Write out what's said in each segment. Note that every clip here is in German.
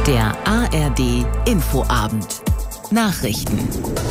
Der ARD Infoabend. Nachrichten.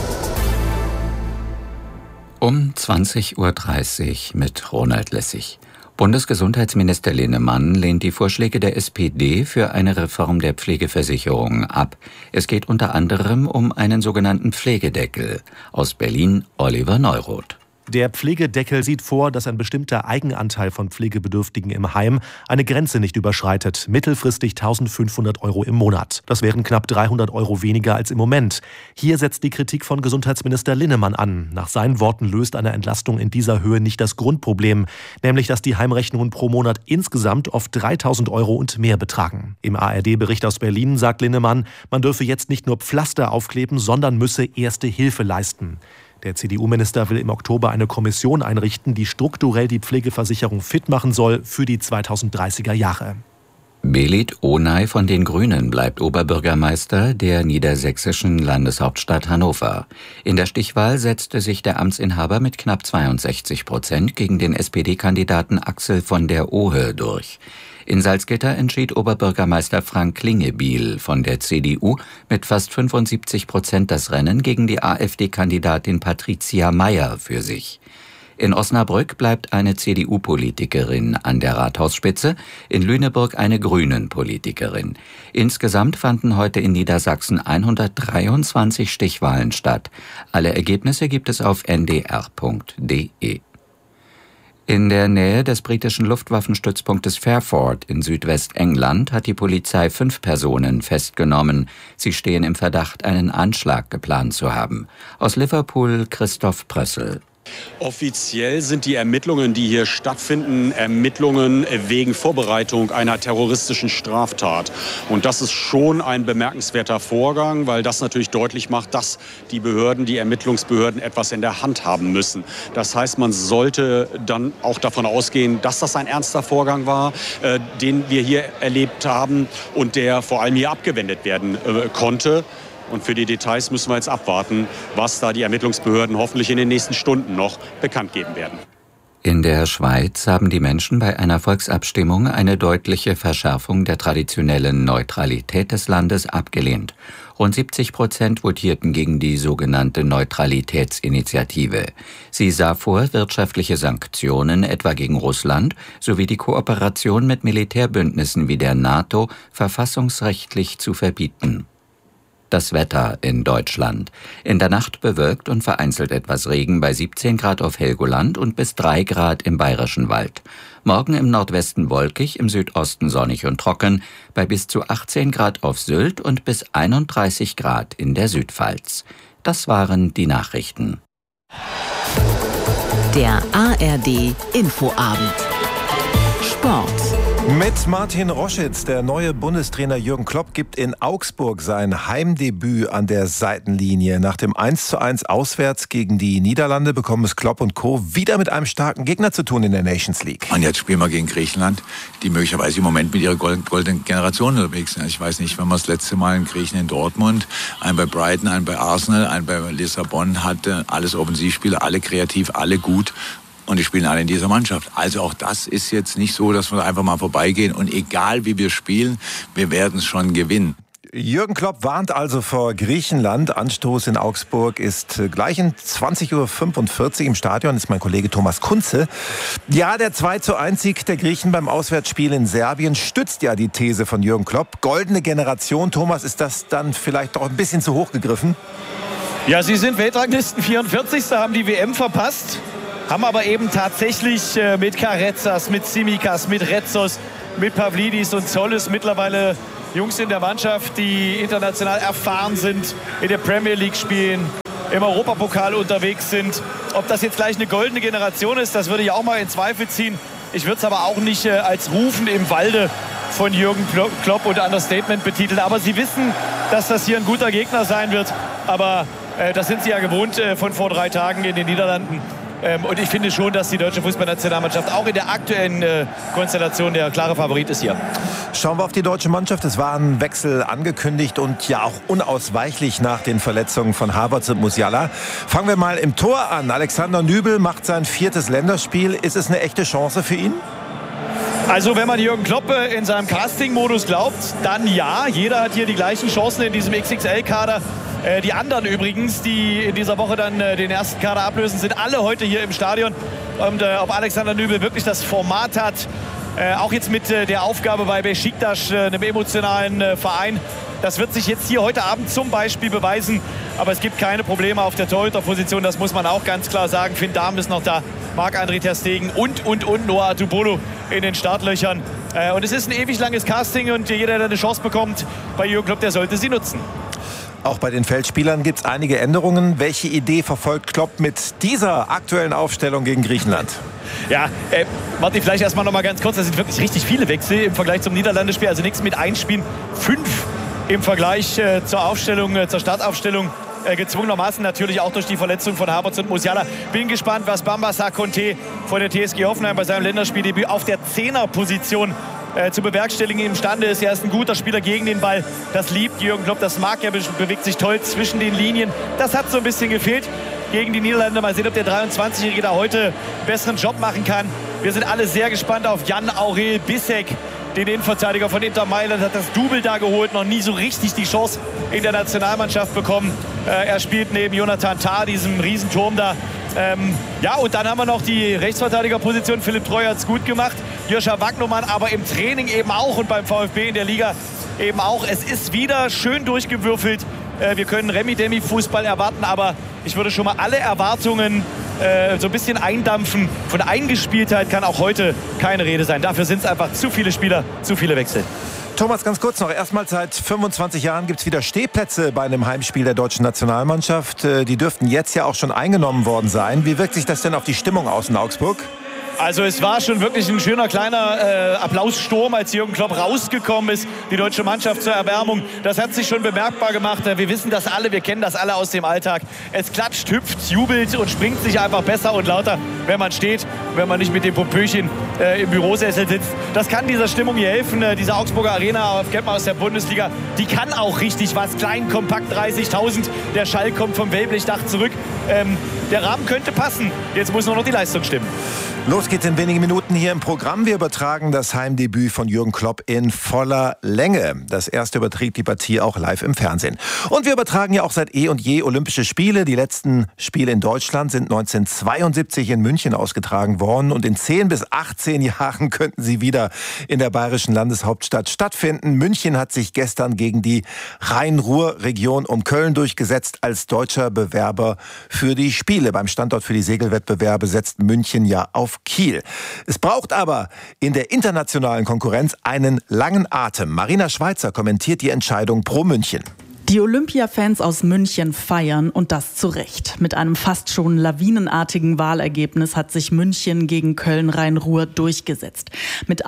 Um 20:30 Uhr mit Ronald Lessig. Bundesgesundheitsminister Linnemann lehnt die Vorschläge der SPD für eine Reform der Pflegeversicherung ab. Es geht unter anderem um einen sogenannten Pflegedeckel. Aus Berlin Oliver Neuroth. Der Pflegedeckel sieht vor, dass ein bestimmter Eigenanteil von Pflegebedürftigen im Heim eine Grenze nicht überschreitet, mittelfristig 1.500 € im Monat. Das wären knapp 300 € weniger als im Moment. Hier setzt die Kritik von Gesundheitsminister Linnemann an. Nach seinen Worten löst eine Entlastung in dieser Höhe nicht das Grundproblem, nämlich dass die Heimrechnungen pro Monat insgesamt oft 3.000 € und mehr betragen. Im ARD-Bericht aus Berlin sagt Linnemann, man dürfe jetzt nicht nur Pflaster aufkleben, sondern müsse erste Hilfe leisten. Der CDU-Minister will im Oktober eine Kommission einrichten, die strukturell die Pflegeversicherung fit machen soll für die 2030er Jahre. Belit Onay von den Grünen bleibt Oberbürgermeister der niedersächsischen Landeshauptstadt Hannover. In der Stichwahl setzte sich der Amtsinhaber mit knapp 62% gegen den SPD-Kandidaten Axel von der Ohe durch. In Salzgitter entschied Oberbürgermeister Frank Klingebiel von der CDU mit fast 75% das Rennen gegen die AfD-Kandidatin Patricia Mayer für sich. In Osnabrück bleibt eine CDU-Politikerin an der Rathausspitze, in Lüneburg eine Grünen-Politikerin. Insgesamt fanden heute in Niedersachsen 123 Stichwahlen statt. Alle Ergebnisse gibt es auf ndr.de. In der Nähe des britischen Luftwaffenstützpunktes Fairford in Südwestengland hat die Polizei 5 Personen festgenommen. Sie stehen im Verdacht, einen Anschlag geplant zu haben. Aus Liverpool Christoph Prössel. Offiziell sind die Ermittlungen, die hier stattfinden, Ermittlungen wegen Vorbereitung einer terroristischen Straftat. Und das ist schon ein bemerkenswerter Vorgang, weil das natürlich deutlich macht, dass die Behörden, die Ermittlungsbehörden etwas in der Hand haben müssen. Das heißt, man sollte dann auch davon ausgehen, dass das ein ernster Vorgang war, den wir hier erlebt haben und der vor allem hier abgewendet werden konnte. Und für die Details müssen wir jetzt abwarten, was da die Ermittlungsbehörden hoffentlich in den nächsten Stunden noch bekannt geben werden. In der Schweiz haben die Menschen bei einer Volksabstimmung eine deutliche Verschärfung der traditionellen Neutralität des Landes abgelehnt. Rund 70% votierten gegen die sogenannte Neutralitätsinitiative. Sie sah vor, wirtschaftliche Sanktionen etwa gegen Russland sowie die Kooperation mit Militärbündnissen wie der NATO verfassungsrechtlich zu verbieten. Das Wetter in Deutschland. In der Nacht bewölkt und vereinzelt etwas Regen bei 17 Grad auf Helgoland und bis 3 Grad im Bayerischen Wald. Morgen im Nordwesten wolkig, im Südosten sonnig und trocken, bei bis zu 18 Grad auf Sylt und bis 31 Grad in der Südpfalz. Das waren die Nachrichten. Der ARD Infoabend. Sport. Mit Martin Roschitz, der neue Bundestrainer Jürgen Klopp gibt in Augsburg sein Heimdebüt an der Seitenlinie. Nach dem 1:1 auswärts gegen die Niederlande bekommen es Klopp und Co. wieder mit einem starken Gegner zu tun in der Nations League. Und jetzt spielen wir gegen Griechenland, die möglicherweise im Moment mit ihrer goldenen Generation unterwegs sind. Ich weiß nicht, wenn man das letzte Mal in Griechen in Dortmund, einen bei Brighton, einen bei Arsenal, einen bei Lissabon hatte, alles Offensivspieler, alle kreativ, alle gut. Und die spielen alle in dieser Mannschaft. Also auch das ist jetzt nicht so, dass wir einfach mal vorbeigehen. Und egal wie wir spielen, wir werden es schon gewinnen. Jürgen Klopp warnt also vor Griechenland. Anstoß in Augsburg ist gleich in 20:45 Uhr im Stadion. Ist mein Kollege Thomas Kunze. Ja, der 2:1-Sieg der Griechen beim Auswärtsspiel in Serbien stützt ja die These von Jürgen Klopp. Goldene Generation. Thomas, ist das dann vielleicht doch ein bisschen zu hoch gegriffen? Ja, sie sind Weltranglisten 44. haben die WM verpasst. Haben aber eben tatsächlich mit Karezas, mit Tsimikas, mit Retzos, mit Pavlidis und Zollis mittlerweile Jungs in der Mannschaft, die international erfahren sind, in der Premier League spielen, im Europapokal unterwegs sind. Ob das jetzt gleich eine goldene Generation ist, das würde ich auch mal in Zweifel ziehen. Ich würde es aber auch nicht als Rufen im Walde von Jürgen Klopp und Understatement betiteln. Aber sie wissen, dass das hier ein guter Gegner sein wird. Aber das sind sie ja gewohnt von vor 3 Tagen in den Niederlanden. Und ich finde schon, dass die deutsche Fußballnationalmannschaft auch in der aktuellen Konstellation der klare Favorit ist hier. Schauen wir auf die deutsche Mannschaft. Es war ein Wechsel angekündigt und ja auch unausweichlich nach den Verletzungen von Havertz und Musiala. Fangen wir mal im Tor an. Alexander Nübel macht sein 4. Länderspiel. Ist es eine echte Chance für ihn? Also wenn man Jürgen Klopp in seinem Casting-Modus glaubt, dann ja. Jeder hat hier die gleichen Chancen in diesem XXL-Kader. Die anderen übrigens, die in dieser Woche dann den ersten Kader ablösen, sind alle heute hier im Stadion. Und ob Alexander Nübel wirklich das Format hat, auch jetzt mit der Aufgabe bei Beşiktaş, einem emotionalen Verein, das wird sich jetzt hier heute Abend zum Beispiel beweisen. Aber es gibt keine Probleme auf der Torhüterposition, das muss man auch ganz klar sagen. Finn Dahm ist noch da, Marc-André ter Stegen und Noah Atubolo in den Startlöchern. Und es ist ein ewig langes Casting und jeder, der eine Chance bekommt bei Jürgen Klopp, der sollte sie nutzen. Auch bei den Feldspielern gibt es einige Änderungen. Welche Idee verfolgt Klopp mit dieser aktuellen Aufstellung gegen Griechenland? Ja, Martin, vielleicht erstmal noch mal ganz kurz. Da sind wirklich richtig viele Wechsel im Vergleich zum Niederlandespiel. Also nichts mit Einspielen. 5 im Vergleich zur Aufstellung, zur Startaufstellung. Gezwungenermaßen natürlich auch durch die Verletzung von Havertz und Musiala. Bin gespannt, was Bamba Conte von der TSG Hoffenheim bei seinem Länderspieldebüt auf der Zehnerposition zu bewerkstelligen imstande ist. Er ist ein guter Spieler gegen den Ball. Das liebt Jürgen Klopp, das mag er, bewegt sich toll zwischen den Linien. Das hat so ein bisschen gefehlt gegen die Niederlande. Mal sehen, ob der 23-Jährige da heute einen besseren Job machen kann. Wir sind alle sehr gespannt auf Jan Aurel Bissek, den Innenverteidiger von Inter Mailand, hat das Double da geholt, noch nie so richtig die Chance in der Nationalmannschaft bekommen. Er spielt neben Jonathan Tah, diesem Riesenturm da. Ja, und dann haben wir noch die Rechtsverteidigerposition. Philipp Treu hat es gut gemacht. Joscha Wagnumann aber im Training eben auch und beim VfB in der Liga eben auch. Es ist wieder schön durchgewürfelt. Wir können Remi-Demi-Fußball erwarten, aber ich würde schon mal alle Erwartungen so ein bisschen eindampfen. Von Eingespieltheit kann auch heute keine Rede sein. Dafür sind es einfach zu viele Spieler, zu viele Wechsel. Thomas, ganz kurz noch. Erstmals seit 25 Jahren gibt es wieder Stehplätze bei einem Heimspiel der deutschen Nationalmannschaft. Die dürften jetzt ja auch schon eingenommen worden sein. Wie wirkt sich das denn auf die Stimmung aus in Augsburg? Also es war schon wirklich ein schöner kleiner Applaussturm, als Jürgen Klopp rausgekommen ist, die deutsche Mannschaft zur Erwärmung. Das hat sich schon bemerkbar gemacht. Wir wissen das alle, wir kennen das alle aus dem Alltag. Es klatscht, hüpft, jubelt und springt sich einfach besser und lauter, wenn man steht, wenn man nicht mit dem Popöchen im Bürosessel sitzt. Das kann dieser Stimmung hier helfen. Diese Augsburger Arena, kennt man aus der Bundesliga, die kann auch richtig was. Klein, kompakt, 30.000. Der Schall kommt vom Wellblechdach zurück. Der Rahmen könnte passen. Jetzt muss nur noch die Leistung stimmen. Los geht's in wenigen Minuten hier im Programm. Wir übertragen das Heimdebüt von Jürgen Klopp in voller Länge. Das erste überträgt die Partie auch live im Fernsehen. Und wir übertragen ja auch seit eh und je Olympische Spiele. Die letzten Spiele in Deutschland sind 1972 in München ausgetragen worden. Und in 10 bis 18 Jahren könnten sie wieder in der bayerischen Landeshauptstadt stattfinden. München hat sich gestern gegen die Rhein-Ruhr-Region um Köln durchgesetzt als deutscher Bewerber für die Spiele. Beim Standort für die Segelwettbewerbe setzt München ja auf Kiel. Es braucht aber in der internationalen Konkurrenz einen langen Atem. Marina Schweizer kommentiert die Entscheidung pro München. Die Olympia-Fans aus München feiern und das zu Recht. Mit einem fast schon lawinenartigen Wahlergebnis hat sich München gegen Köln-Rhein-Ruhr durchgesetzt. Mit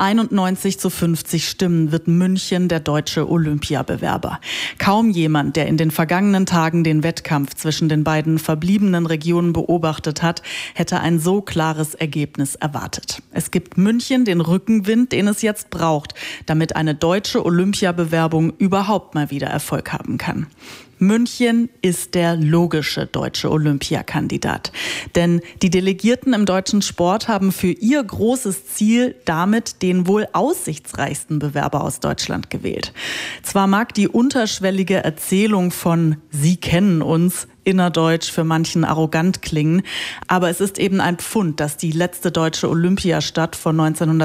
51:50 Stimmen wird München der deutsche Olympiabewerber. Kaum jemand, der in den vergangenen Tagen den Wettkampf zwischen den beiden verbliebenen Regionen beobachtet hat, hätte ein so klares Ergebnis erwartet. Es gibt München den Rückenwind, den es jetzt braucht, damit eine deutsche Olympiabewerbung überhaupt mal wieder Erfolg haben kann. München ist der logische deutsche Olympiakandidat. Denn die Delegierten im deutschen Sport haben für ihr großes Ziel damit den wohl aussichtsreichsten Bewerber aus Deutschland gewählt. Zwar mag die unterschwellige Erzählung von „Sie kennen uns" innerdeutsch für manchen arrogant klingen, aber es ist eben ein Pfund, dass die letzte deutsche Olympiastadt von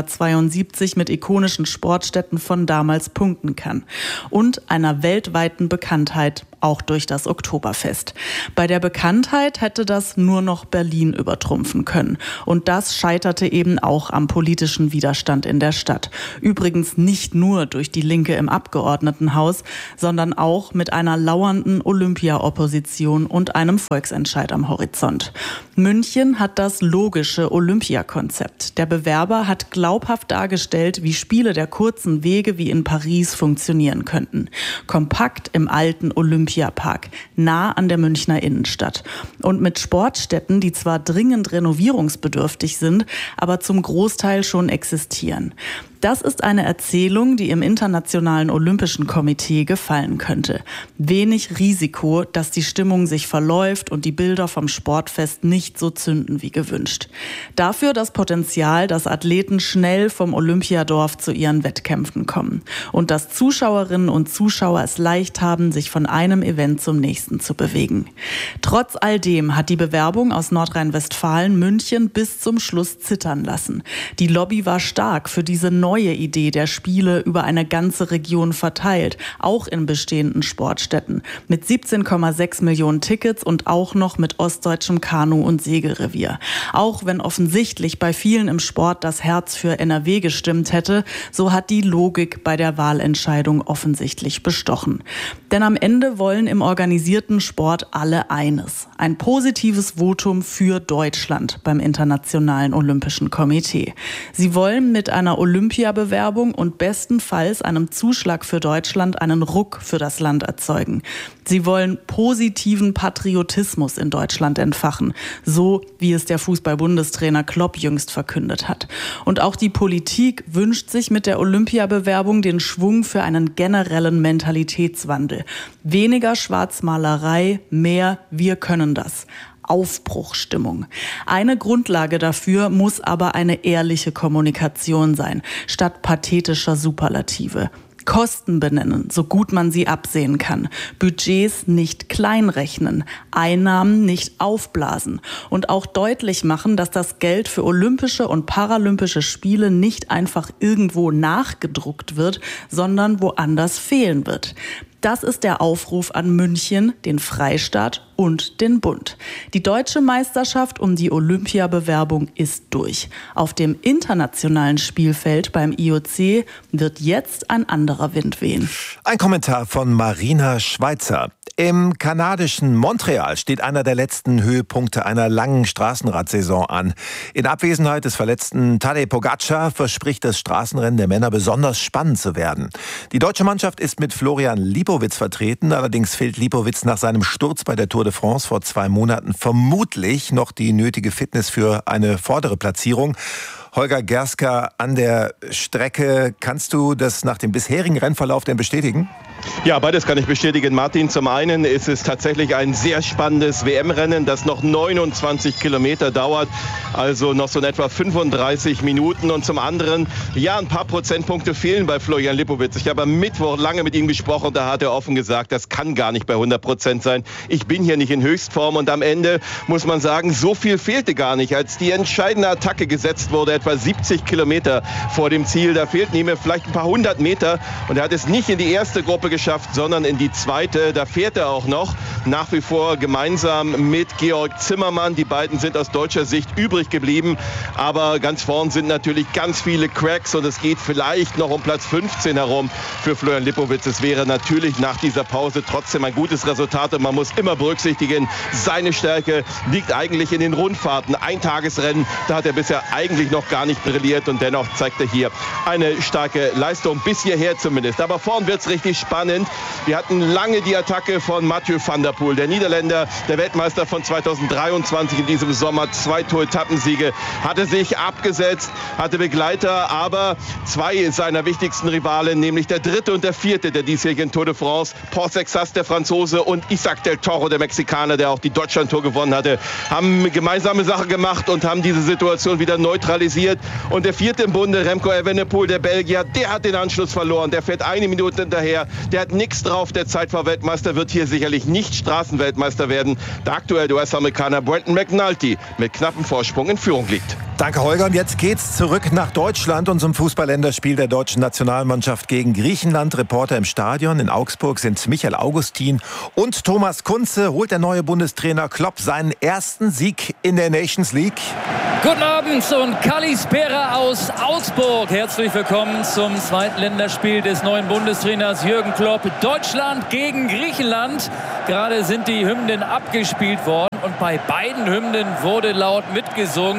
1972 mit ikonischen Sportstätten von damals punkten kann und einer weltweiten Bekanntheit auch durch das Oktoberfest. Bei der Bekanntheit hätte das nur noch Berlin übertrumpfen können. Und das scheiterte eben auch am politischen Widerstand in der Stadt. Übrigens nicht nur durch die Linke im Abgeordnetenhaus, sondern auch mit einer lauernden Olympia-Opposition und einem Volksentscheid am Horizont. München hat das logische Olympiakonzept. Der Bewerber hat glaubhaft dargestellt, wie Spiele der kurzen Wege wie in Paris funktionieren könnten. Kompakt im alten Olympiapark, nah an der Münchner Innenstadt. Und mit Sportstätten, die zwar dringend renovierungsbedürftig sind, aber zum Großteil schon existieren. Das ist eine Erzählung, die im Internationalen Olympischen Komitee gefallen könnte. Wenig Risiko, dass die Stimmung sich verläuft und die Bilder vom Sportfest nicht so zünden wie gewünscht. Dafür das Potenzial, dass Athleten schnell vom Olympiadorf zu ihren Wettkämpfen kommen und dass Zuschauerinnen und Zuschauer es leicht haben, sich von einem Event zum nächsten zu bewegen. Trotz all dem hat die Bewerbung aus Nordrhein-Westfalen München bis zum Schluss zittern lassen. Die Lobby war stark für diese neue Idee der Spiele über eine ganze Region verteilt, auch in bestehenden Sportstätten, mit 17,6 Millionen Tickets und auch noch mit ostdeutschem Kanu- und Segelrevier. Auch wenn offensichtlich bei vielen im Sport das Herz für NRW gestimmt hätte, so hat die Logik bei der Wahlentscheidung offensichtlich bestochen. Denn am Ende wollen im organisierten Sport alle eines: ein positives Votum für Deutschland beim Internationalen Olympischen Komitee. Sie wollen mit einer Olympiabewerbung und bestenfalls einem Zuschlag für Deutschland einen Ruck für das Land erzeugen. Sie wollen positiven Patriotismus in Deutschland entfachen, so wie es der Fußball-Bundestrainer Klopp jüngst verkündet hat. Und auch die Politik wünscht sich mit der Olympiabewerbung den Schwung für einen generellen Mentalitätswandel. Weniger Schwarzmalerei, mehr wir können das. Aufbruchstimmung. Eine Grundlage dafür muss aber eine ehrliche Kommunikation sein, statt pathetischer Superlative. Kosten benennen, so gut man sie absehen kann. Budgets nicht kleinrechnen, Einnahmen nicht aufblasen und auch deutlich machen, dass das Geld für Olympische und Paralympische Spiele nicht einfach irgendwo nachgedruckt wird, sondern woanders fehlen wird. Das ist der Aufruf an München, den Freistaat und den Bund. Die deutsche Meisterschaft um die Olympiabewerbung ist durch. Auf dem internationalen Spielfeld beim IOC wird jetzt ein anderer Wind wehen. Ein Kommentar von Marina Schweizer. Im kanadischen Montreal steht einer der letzten Höhepunkte einer langen Straßenradsaison an. In Abwesenheit des verletzten Tadej Pogačar verspricht das Straßenrennen der Männer besonders spannend zu werden. Die deutsche Mannschaft ist mit Florian Lipowitz vertreten. Allerdings fehlt Lipowitz nach seinem Sturz bei der Tour de France vor 2 Monaten vermutlich noch die nötige Fitness für eine vordere Platzierung. Holger Gerska an der Strecke. Kannst du das nach dem bisherigen Rennverlauf denn bestätigen? Ja, beides kann ich bestätigen, Martin. Zum einen ist es tatsächlich ein sehr spannendes WM-Rennen, das noch 29 Kilometer dauert, also noch so in etwa 35 Minuten. Und zum anderen, ja, ein paar Prozentpunkte fehlen bei Florian Lipowitz. Ich habe am Mittwoch lange mit ihm gesprochen, da hat er offen gesagt, das kann gar nicht bei 100% sein. Ich bin hier nicht in Höchstform und am Ende muss man sagen, so viel fehlte gar nicht. Als die entscheidende Attacke gesetzt wurde, etwa 70 Kilometer vor dem Ziel, da fehlten ihm vielleicht ein paar 100 Meter und er hat es nicht in die erste Gruppe geschafft, sondern in die zweite. Da fährt er auch noch nach wie vor gemeinsam mit Georg Zimmermann. Die beiden sind aus deutscher Sicht übrig geblieben, aber ganz vorn sind natürlich ganz viele Cracks und es geht vielleicht noch um Platz 15 herum für Florian Lipowitz. Es wäre natürlich nach dieser Pause trotzdem ein gutes Resultat und man muss immer berücksichtigen, seine Stärke liegt eigentlich in den Rundfahrten. Eintagesrennen, da hat er bisher eigentlich noch gar nicht brilliert und dennoch zeigt er hier eine starke Leistung, bis hierher zumindest. Aber vorn wird es richtig spannend. Wir hatten lange die Attacke von Mathieu van der Poel, der Niederländer, der Weltmeister von 2023 in diesem Sommer, 2 Tour-Etappensiege, hatte sich abgesetzt, hatte Begleiter, aber 2 seiner wichtigsten Rivalen, nämlich der 3. und der 4. der diesjährigen Tour de France, Port Sexas, der Franzose, und Isaac del Toro, der Mexikaner, der auch die Deutschland-Tour gewonnen hatte, haben gemeinsame Sache gemacht und haben diese Situation wieder neutralisiert. Und der 4. im Bunde, Remco Evenepoel, der Belgier, der hat den Anschluss verloren. Der fährt 1 Minute hinterher. Der hat nichts drauf. Der Zeitfahrweltmeister wird hier sicherlich nicht Straßenweltmeister werden. Der aktuelle US-Amerikaner Brenton McNulty mit knappem Vorsprung in Führung liegt. Danke, Holger. Und jetzt geht's zurück nach Deutschland und zum Fußballländerspiel der deutschen Nationalmannschaft gegen Griechenland. Reporter im Stadion in Augsburg sind Michael Augustin und Thomas Kunze. Holt der neue Bundestrainer Klopp seinen ersten Sieg in der Nations League? Guten Abend und Kalispera aus Augsburg. Herzlich willkommen zum zweiten Länderspiel des neuen Bundestrainers Jürgen Klopp. Deutschland gegen Griechenland. Gerade sind die Hymnen abgespielt worden und bei beiden Hymnen wurde laut mitgesungen.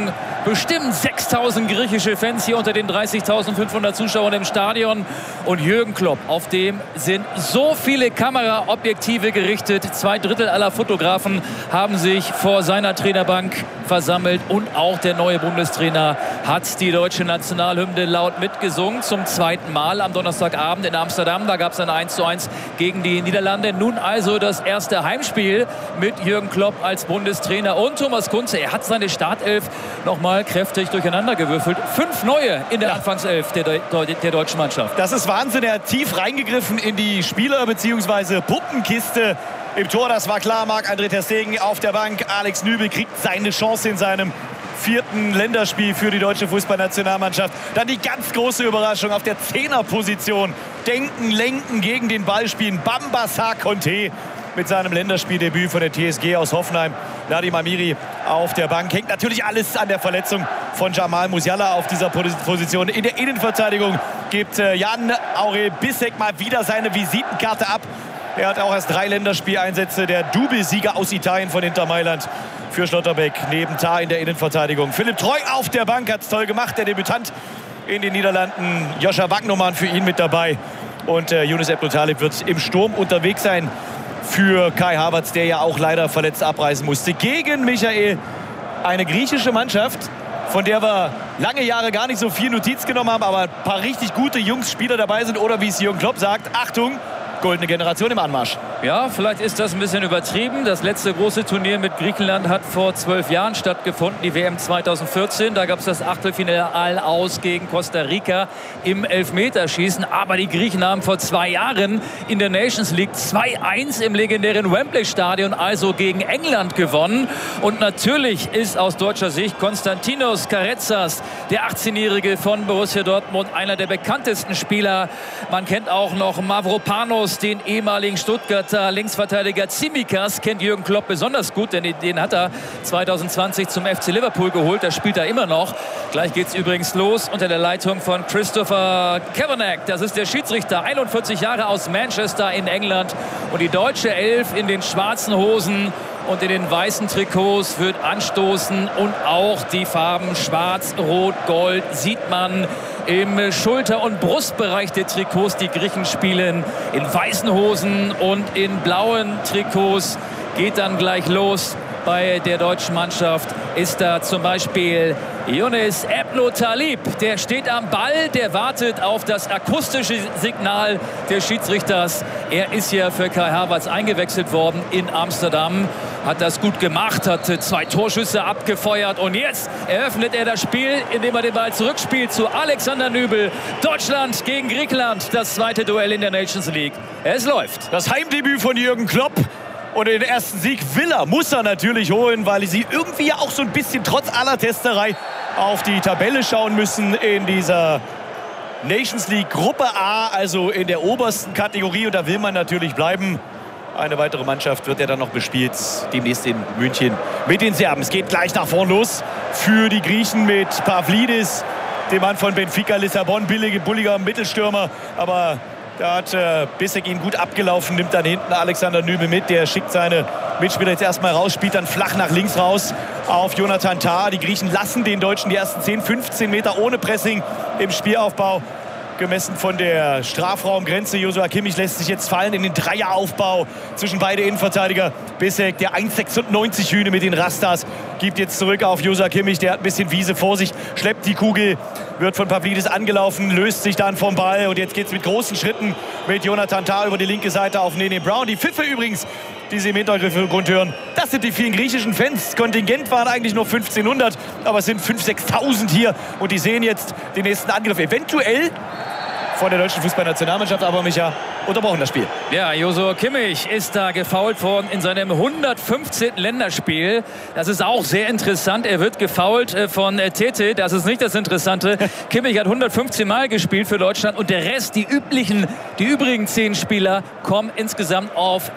bestimmt 6.000 griechische Fans hier unter den 30.500 Zuschauern im Stadion. Und Jürgen Klopp, auf dem sind so viele Kameraobjektive gerichtet. 2/3 aller Fotografen haben sich vor seiner Trainerbank versammelt. Und auch der neue Bundestrainer hat die deutsche Nationalhymne laut mitgesungen. Zum zweiten Mal am Donnerstagabend in Amsterdam. Da gab es ein 1:1 gegen die Niederlande. Nun also das erste Heimspiel mit Jürgen Klopp als Bundestrainer. Und Thomas Kunze, er hat seine Startelf nochmal kräftig durcheinandergewürfelt. 5 neue in der Anfangself der deutschen Mannschaft. Das ist Wahnsinn. Er hat tief reingegriffen in die Spieler- bzw. Puppenkiste. Im Tor, das war klar, Marc-André ter Stegen auf der Bank. Alex Nübel kriegt seine Chance in seinem 4. Länderspiel für die deutsche Fußballnationalmannschaft. Dann die ganz große Überraschung auf der 10er-Position. Denken, lenken, gegen den Ball spielen. Bamba Sarr Conte mit seinem Länderspieldebüt von der TSG aus Hoffenheim. Nadim Amiri auf der Bank. Hängt natürlich alles an der Verletzung von Jamal Musiala auf dieser Position. In der Innenverteidigung gibt Jan Aurel Bissek mal wieder seine Visitenkarte ab. Er hat auch erst 3 Länderspieleinsätze. Der Doublesieger aus Italien von Inter Mailand für Schlotterbeck. Neben Tah in der Innenverteidigung. Philipp Treu auf der Bank, hat es toll gemacht. Der Debütant in den Niederlanden. Joscha Wagnermann für ihn mit dabei. Und Younes Ebnou Talib wird im Sturm unterwegs sein für Kai Havertz, der ja auch leider verletzt abreisen musste. Gegen Michael, eine griechische Mannschaft, von der wir lange Jahre gar nicht so viel Notiz genommen haben, aber ein paar richtig gute Jungs-Spieler dabei sind. Oder wie es Jürgen Klopp sagt, Achtung, goldene Generation im Anmarsch. Ja, vielleicht ist das ein bisschen übertrieben. Das letzte große Turnier mit Griechenland hat vor 12 Jahren stattgefunden, die WM 2014. Da gab es das Achtelfinale aus gegen Costa Rica im Elfmeterschießen. Aber die Griechen haben vor 2 Jahren in der Nations League 2:1 im legendären Wembley-Stadion, also gegen England, gewonnen. Und natürlich ist aus deutscher Sicht Konstantinos Karetzas, der 18-Jährige von Borussia Dortmund, einer der bekanntesten Spieler. Man kennt auch noch Mavropanos, den ehemaligen Stuttgarter Linksverteidiger. Tsimikas kennt Jürgen Klopp besonders gut, denn den hat er 2020 zum FC Liverpool geholt. Da spielt er immer noch. Gleich geht es übrigens los unter der Leitung von Christopher Kavanagh. Das ist der Schiedsrichter, 41 Jahre aus Manchester in England. Und die deutsche Elf in den schwarzen Hosen und in den weißen Trikots wird anstoßen. Und auch die Farben Schwarz, Rot, Gold sieht man im Schulter- und Brustbereich der Trikots. Die Griechen spielen in weißen Hosen und in blauen Trikots. Geht dann gleich los. Bei der deutschen Mannschaft ist da zum Beispiel Younes Ebnou Talib. Der steht am Ball, der wartet auf das akustische Signal des Schiedsrichters. Er ist ja für Kai Havertz eingewechselt worden in Amsterdam. Hat das gut gemacht, hat 2 Torschüsse abgefeuert. Und jetzt eröffnet er das Spiel, indem er den Ball zurückspielt zu Alexander Nübel. Deutschland gegen Griechenland, das 2. Duell in der Nations League. Es läuft. Das Heimdebüt von Jürgen Klopp. Und den ersten Sieg muss er natürlich holen, weil sie irgendwie auch so ein bisschen trotz aller Testerei auf die Tabelle schauen müssen in dieser Nations League Gruppe A, also in der obersten Kategorie. Und da will man natürlich bleiben. Eine weitere Mannschaft wird ja dann noch bespielt, demnächst in München mit den Serben. Es geht gleich nach vorn los für die Griechen mit Pavlidis, dem Mann von Benfica Lissabon, bulliger Mittelstürmer, aber da hat Bissek ihn gut abgelaufen, nimmt dann hinten Alexander Nübel mit. Der schickt seine Mitspieler jetzt erstmal raus, spielt dann flach nach links raus auf Jonathan Tah. Die Griechen lassen den Deutschen die ersten 10, 15 Meter ohne Pressing im Spielaufbau. Gemessen von der Strafraumgrenze. Joshua Kimmich lässt sich jetzt fallen in den Dreieraufbau zwischen beide Innenverteidiger. Bissek, der 1,96 Hühne mit den Rastas, gibt jetzt zurück auf Joshua Kimmich. Der hat ein bisschen Wiese vor sich, schleppt die Kugel, wird von Pavlidis angelaufen, löst sich dann vom Ball. Und jetzt geht es mit großen Schritten mit Jonathan Tah über die linke Seite auf Nene Brown. Die Pfiffe übrigens, die Sie im Hintergrund hören, das sind die vielen griechischen Fans. Kontingent waren eigentlich nur 1500, aber es sind 5.000, 6.000 hier. Und die sehen jetzt den nächsten Angriff eventuell von der deutschen Fußballnationalmannschaft, aber Micha, unterbrochen das Spiel. Ja, Joshua Kimmich ist da gefoult worden in seinem 115. Länderspiel. Das ist auch sehr interessant. Er wird gefoult von Tete. Das ist nicht das Interessante. Kimmich hat 115 Mal gespielt für Deutschland und der Rest, die übrigen 10 Spieler, kommen insgesamt auf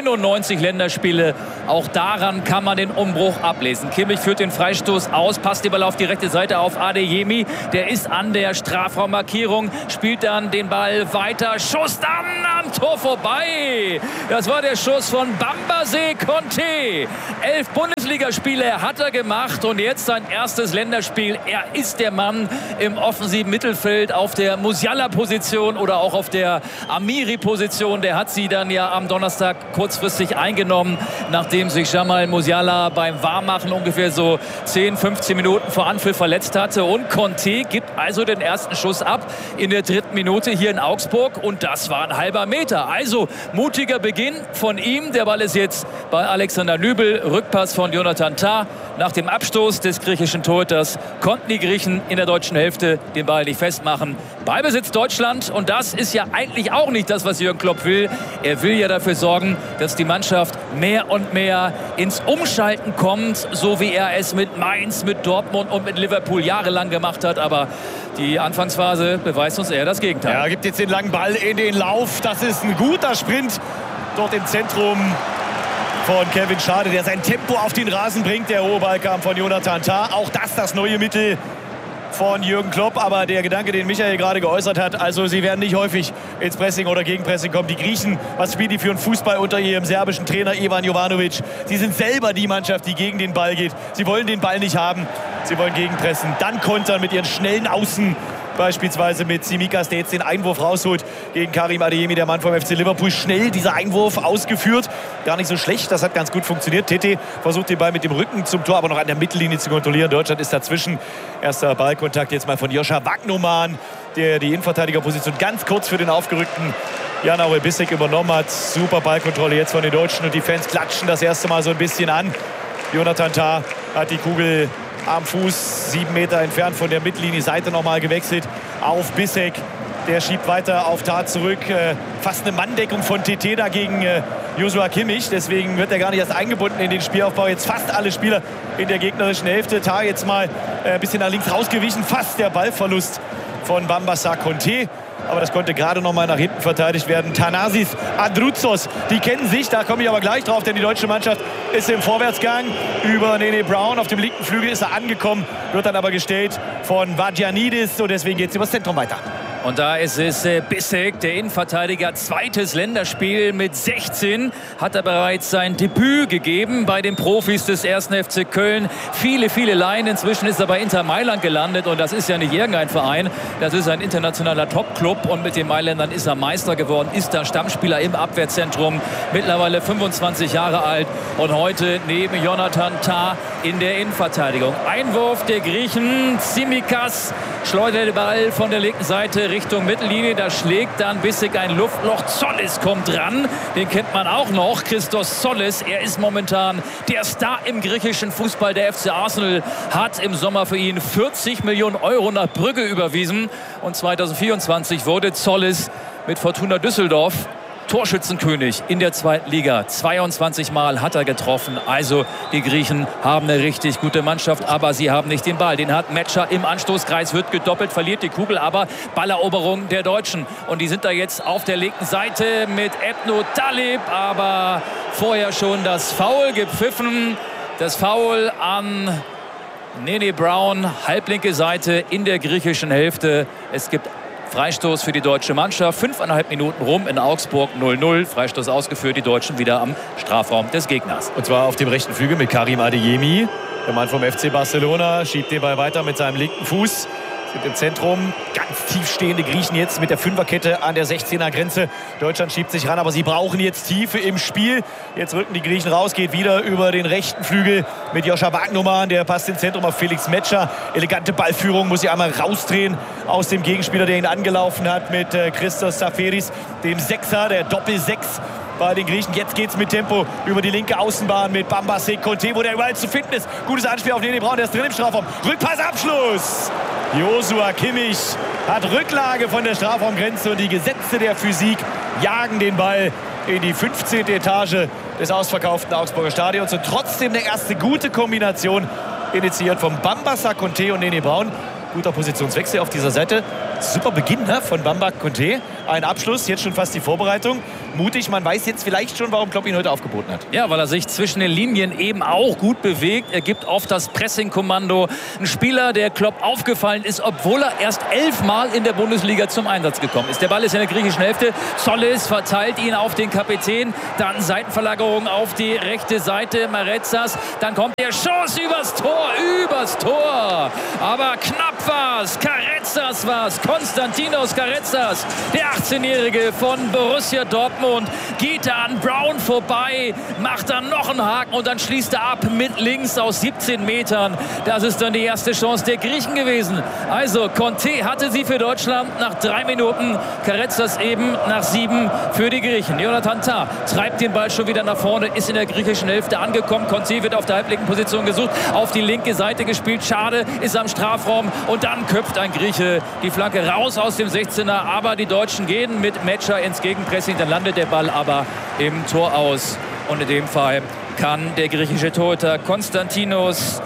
99 Länderspiele. Auch daran kann man den Umbruch ablesen. Kimmich führt den Freistoß aus, passt den Ball auf die rechte Seite auf Adeyemi. Der ist an der Strafraummarkierung, spielt dann den Ball weiter. Schuss dann am Tor vorbei. Das war der Schuss von Bambasé Conté. 11 Bundesligaspiele hat er gemacht und jetzt sein erstes Länderspiel. Er ist der Mann im offensiven Mittelfeld auf der Musiala-Position oder auch auf der Amiri-Position. Der hat sie dann ja am Donnerstag kurzfristig eingenommen, nachdem sich Jamal Musiala beim Warmmachen ungefähr so 10, 15 Minuten vor Anpfiff verletzt hatte. Und Conté gibt also den ersten Schuss ab in der 3. Minute hier in Augsburg. Und das war ein halber Meter. Also mutiger Beginn von ihm. Der Ball ist jetzt bei Alexander Nübel. Rückpass von Jonathan Tah. Nach dem Abstoß des griechischen Torhüters konnten die Griechen in der deutschen Hälfte den Ball nicht festmachen. Ballbesitz Deutschland. Und das ist ja eigentlich auch nicht das, was Jürgen Klopp will. Er will ja dafür sorgen, dass die Mannschaft mehr und mehr ins Umschalten kommt, so wie er es mit Mainz, mit Dortmund und mit Liverpool jahrelang gemacht hat. Aber die Anfangsphase beweist uns eher das Gegenteil. Er gibt jetzt den langen Ball in den Lauf. Das ist ein guter Sprint dort im Zentrum von Kevin Schade, der sein Tempo auf den Rasen bringt. Der hohe Ball kam von Jonathan Tah. Auch das neue Mittel von Jürgen Klopp. Aber der Gedanke, den Michael gerade geäußert hat, also sie werden nicht häufig ins Pressing oder Gegenpressing kommen. Die Griechen, was spielen die für einen Fußball unter ihrem serbischen Trainer Ivan Jovanovic? Sie sind selber die Mannschaft, die gegen den Ball geht. Sie wollen den Ball nicht haben. Sie wollen gegenpressen. Dann kontern mit ihren schnellen Außen. Beispielsweise mit Tsimikas, der jetzt den Einwurf rausholt gegen Karim Adeyemi, der Mann vom FC Liverpool. Schnell dieser Einwurf ausgeführt. Gar nicht so schlecht, das hat ganz gut funktioniert. Tete versucht den Ball mit dem Rücken zum Tor, aber noch an der Mittellinie zu kontrollieren. Deutschland ist dazwischen. Erster Ballkontakt jetzt mal von Joscha Wagnumann, der die Innenverteidigerposition ganz kurz für den aufgerückten Jan-Aurel Bissek übernommen hat. Super Ballkontrolle jetzt von den Deutschen und die Fans klatschen das erste Mal so ein bisschen an. Jonathan Tah hat die Kugel am Fuß, 7 Meter entfernt von der Mittellinie, Seite nochmal gewechselt auf Bissek. Der schiebt weiter auf Tah zurück. Fast eine Manndeckung von TT da gegen Joshua Kimmich. Deswegen wird er gar nicht erst eingebunden in den Spielaufbau. Jetzt fast alle Spieler in der gegnerischen Hälfte. Tah jetzt mal ein bisschen nach links rausgewichen. Fast der Ballverlust von Bambasé Conté. Aber das konnte gerade noch mal nach hinten verteidigt werden. Thanasis Androutsos, die kennen sich, da komme ich aber gleich drauf, denn die deutsche Mannschaft ist im Vorwärtsgang über Nene Brown. Auf dem linken Flügel ist er angekommen, wird dann aber gestellt von Vadjanidis und deswegen geht es übers Zentrum weiter. Und da ist es Bissek, der Innenverteidiger, zweites Länderspiel mit 16. Hat er bereits sein Debüt gegeben bei den Profis des 1. FC Köln. Viele Laien. Inzwischen ist er bei Inter Mailand gelandet. Und das ist ja nicht irgendein Verein. Das ist ein internationaler Top-Club. Und mit den Mailändern ist er Meister geworden. Ist da Stammspieler im Abwehrzentrum. Mittlerweile 25 Jahre alt. Und heute neben Jonathan Tah in der Innenverteidigung. Einwurf der Griechen. Tsimikas schleudert den Ball von der linken Seite Richtung Mittellinie, da schlägt dann Bissek ein Luftloch. Zollis kommt ran, den kennt man auch noch, Christos Zollis. Er ist momentan der Star im griechischen Fußball. Der FC Arsenal hat im Sommer für ihn 40 Millionen Euro nach Brügge überwiesen. Und 2024 wurde Zollis mit Fortuna Düsseldorf Torschützenkönig in der 2. Liga. 22 Mal hat er getroffen. Also die Griechen haben eine richtig gute Mannschaft, aber sie haben nicht den Ball. Den hat Metscher im Anstoßkreis, wird gedoppelt, verliert die Kugel, aber Balleroberung der Deutschen. Und die sind da jetzt auf der linken Seite mit Ebno Talib, aber vorher schon das Foul gepfiffen. Das Foul an Nene Brown, halblinke Seite in der griechischen Hälfte. Es gibt Freistoß für die deutsche Mannschaft. 5,5 Minuten rum in Augsburg 0-0. Freistoß ausgeführt, die Deutschen wieder am Strafraum des Gegners. Und zwar auf dem rechten Flügel mit Karim Adeyemi. Der Mann vom FC Barcelona schiebt den Ball weiter mit seinem linken Fuß. Sind im Zentrum ganz tief stehende Griechen jetzt mit der Fünferkette an der 16er Grenze. Deutschland schiebt sich ran, aber sie brauchen jetzt Tiefe im Spiel. Jetzt rücken die Griechen raus, geht wieder über den rechten Flügel mit Joscha Wagnumann. Der passt ins Zentrum auf Felix Metscher. Elegante Ballführung, muss sich einmal rausdrehen aus dem Gegenspieler, der ihn angelaufen hat mit Christos Saferis, dem Sechser, der Doppel-6 bei den Griechen. Jetzt geht's mit Tempo über die linke Außenbahn mit Bambasé Conté, wo der überall zu finden ist. Gutes Anspiel auf Nene Brown, der ist drin im Strafraum. Rückpassabschluss. Joshua Kimmich hat Rücklage von der Strafraumgrenze und die Gesetze der Physik jagen den Ball in die 15. Etage des ausverkauften Augsburger Stadions. Und trotzdem eine erste gute Kombination, initiiert von Bambasé Conté und Nene Brown. Guter Positionswechsel auf dieser Seite. Super Beginn von Bambasé Conté. ein Abschluss, jetzt schon fast die Vorbereitung. Mutig, man weiß jetzt vielleicht schon, warum Klopp ihn heute aufgeboten hat. Ja, weil er sich zwischen den Linien eben auch gut bewegt. Er gibt oft das Pressing-Kommando. Ein Spieler, der Klopp aufgefallen ist, obwohl er erst 11 Mal in der Bundesliga zum Einsatz gekommen ist. Der Ball ist in der griechischen Hälfte. Solis verteilt ihn auf den Kapitän. Dann Seitenverlagerung auf die rechte Seite. Maretsas. Dann kommt der Schuss übers Tor. Aber knapp war's. Carrezzas war's. Konstantinos Carrezzas, der 18-Jährige von Borussia Dortmund, geht da an Brown vorbei, macht dann noch einen Haken und dann schließt er ab mit links aus 17 Metern. Das ist dann die erste Chance der Griechen gewesen. Also Conte hatte sie für Deutschland nach 3 Minuten, Carrezzas eben nach 7 für die Griechen. Jonathan Tah treibt den Ball schon wieder nach vorne, ist in der griechischen Hälfte angekommen. Conte wird auf der halblinken Position gesucht, auf die linke Seite gespielt. Schade, ist am Strafraum und dann köpft ein Grieche die Flanke raus aus dem 16er. Aber die Deutschen gehen mit Metscher ins Gegenpressing. Dann landet der Ball aber im Tor aus. Und in dem Fall kann der griechische Torhüter Konstantinos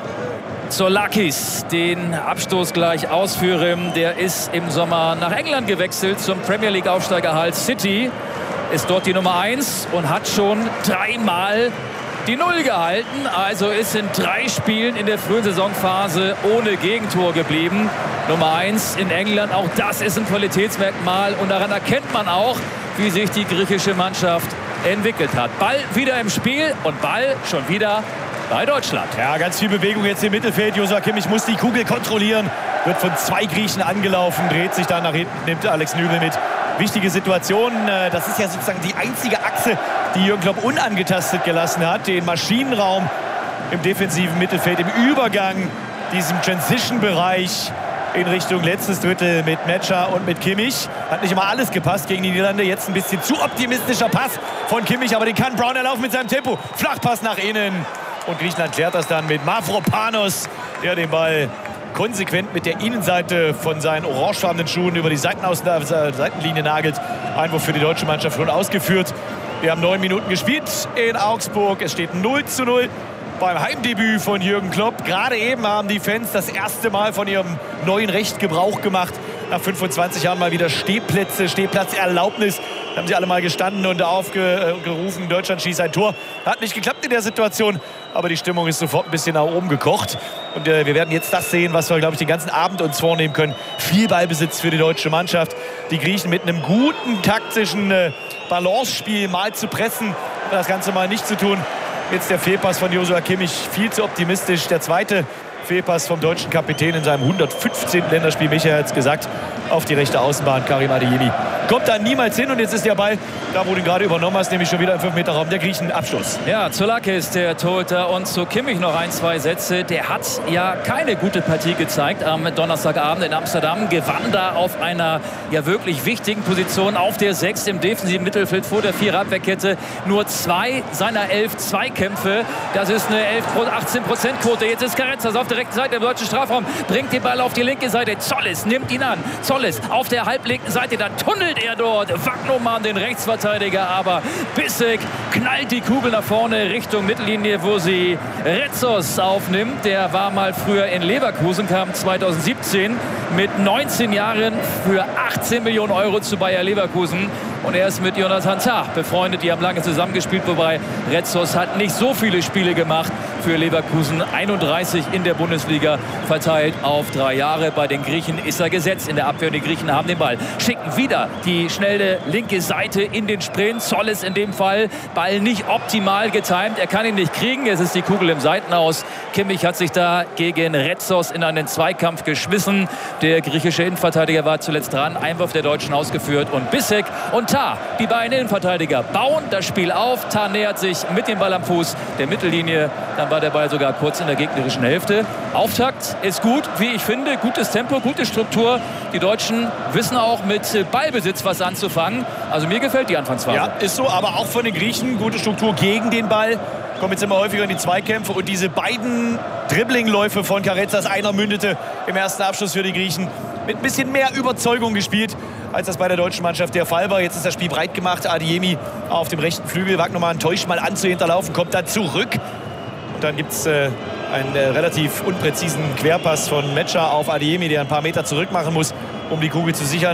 Zoulakis den Abstoß gleich ausführen. Der ist im Sommer nach England gewechselt zum Premier League Aufsteiger Hull City. Ist dort die Nummer 1 und hat schon 3-mal die 0 gehalten. Also ist in 3 Spielen in der frühen Saisonphase ohne Gegentor geblieben. Nummer 1 in England, auch das ist ein Qualitätsmerkmal. Und daran erkennt man auch, wie sich die griechische Mannschaft entwickelt hat. Ball wieder im Spiel und Ball schon wieder bei Deutschland. Ja, ganz viel Bewegung jetzt im Mittelfeld. Joshua Kimmich muss die Kugel kontrollieren. Wird von 2 Griechen angelaufen, dreht sich dann nach hinten, nimmt Alex Nübel mit. Wichtige Situation. Das ist ja sozusagen die einzige Achse, die Jürgen Klopp unangetastet gelassen hat. Den Maschinenraum im defensiven Mittelfeld, im Übergang, diesem Transition-Bereich in Richtung letztes Drittel mit Metscher und mit Kimmich. Hat nicht immer alles gepasst gegen die Niederlande. Jetzt ein bisschen zu optimistischer Pass von Kimmich, aber den kann Brown erlaufen mit seinem Tempo. Flachpass nach innen. Und Griechenland klärt das dann mit Mavropanos, der den Ball konsequent mit der Innenseite von seinen orangefarbenen Schuhen über die Seitenlinie nagelt. Einwurf für die deutsche Mannschaft schon ausgeführt. Wir haben 9 Minuten gespielt in Augsburg. Es steht 0:0 beim Heimdebüt von Jürgen Klopp. Gerade eben haben die Fans das erste Mal von ihrem neuen Recht Gebrauch gemacht. Nach 25 Jahren mal wieder Stehplatzerlaubnis. Da haben sie alle mal gestanden und aufgerufen, Deutschland schießt ein Tor. Hat nicht geklappt in der Situation, aber die Stimmung ist sofort ein bisschen nach oben gekocht. Und wir werden jetzt das sehen, was wir, glaube ich, den ganzen Abend uns vornehmen können. Viel Ballbesitz für die deutsche Mannschaft. Die Griechen mit einem guten taktischen Balance-Spiel mal zu pressen, das Ganze mal nicht zu tun. Jetzt der Fehlpass von Joshua Kimmich, viel zu optimistisch. Der zweite Fehlpass vom deutschen Kapitän in seinem 115. Länderspiel, Michael hat es gesagt, auf die rechte Außenbahn, Karim Adeyemi. Kommt da niemals hin und jetzt ist der Ball, da wo du ihn gerade übernommen hast, nämlich schon wieder im 5-Meter-Raum der Griechen. Abschluss. Ja, Zoulakis, der Torhüter, und zu Kimmich noch 1-2 Sätze. Der hat ja keine gute Partie gezeigt am Donnerstagabend in Amsterdam. Gewann da auf einer ja wirklich wichtigen Position auf der 6 im defensiven Mittelfeld vor der 4er-Abwehrkette. Nur 2 seiner 11 Zweikämpfe. Das ist eine 18%-Quote. Jetzt ist Carrezzas auf der rechten Seite im deutschen Strafraum. Bringt den Ball auf die linke Seite. Zollis nimmt ihn an. Zollis auf der halblinken Seite. Da tunnelt er dort. Wagnumann, den Rechtsverteidiger. Aber Bissek knallt die Kugel nach vorne Richtung Mittellinie, wo sie Retzos aufnimmt. Der war mal früher in Leverkusen, kam 2017 mit 19 Jahren für 18 Millionen Euro zu Bayer Leverkusen. Und er ist mit Jonathan Tah befreundet. Die haben lange zusammengespielt, wobei Retzos hat nicht so viele Spiele gemacht für Leverkusen. 31 in der Bundesliga, verteilt auf 3 Jahre. Bei den Griechen ist er gesetzt in der Abwehr. Und die Griechen haben den Ball. Schicken wieder die schnelle linke Seite in den Sprint. Zollis in dem Fall. Ball nicht optimal getimt. Er kann ihn nicht kriegen. Es ist die Kugel im Seitenaus. Kimmich hat sich da gegen Retzos in einen Zweikampf geschmissen. Der griechische Innenverteidiger war zuletzt dran. Einwurf der Deutschen ausgeführt. Und Bissek und Tah, die beiden Innenverteidiger, bauen das Spiel auf. Tah nähert sich mit dem Ball am Fuß der Mittellinie. Dann war der Ball sogar kurz in der gegnerischen Hälfte. Auftakt ist gut, wie ich finde. Gutes Tempo, gute Struktur. Die Deutschen wissen auch mit Ballbesitz was anzufangen. Also mir gefällt die Anfangsphase. Ja, ist so, aber auch von den Griechen gute Struktur gegen den Ball. Kommen jetzt immer häufiger in die Zweikämpfe. Und diese beiden Dribbling-Läufe von Carrezzas, einer mündete im ersten Abschluss für die Griechen. Mit ein bisschen mehr Überzeugung gespielt, als das bei der deutschen Mannschaft der Fall war. Jetzt ist das Spiel breit gemacht. Adeyemi auf dem rechten Flügel. Wagnumann täuscht mal an zu hinterlaufen, kommt dann zurück. Und dann gibt es einen relativ unpräzisen Querpass von Metscher auf Adeyemi, der ein paar Meter zurück machen muss, um die Kugel zu sichern.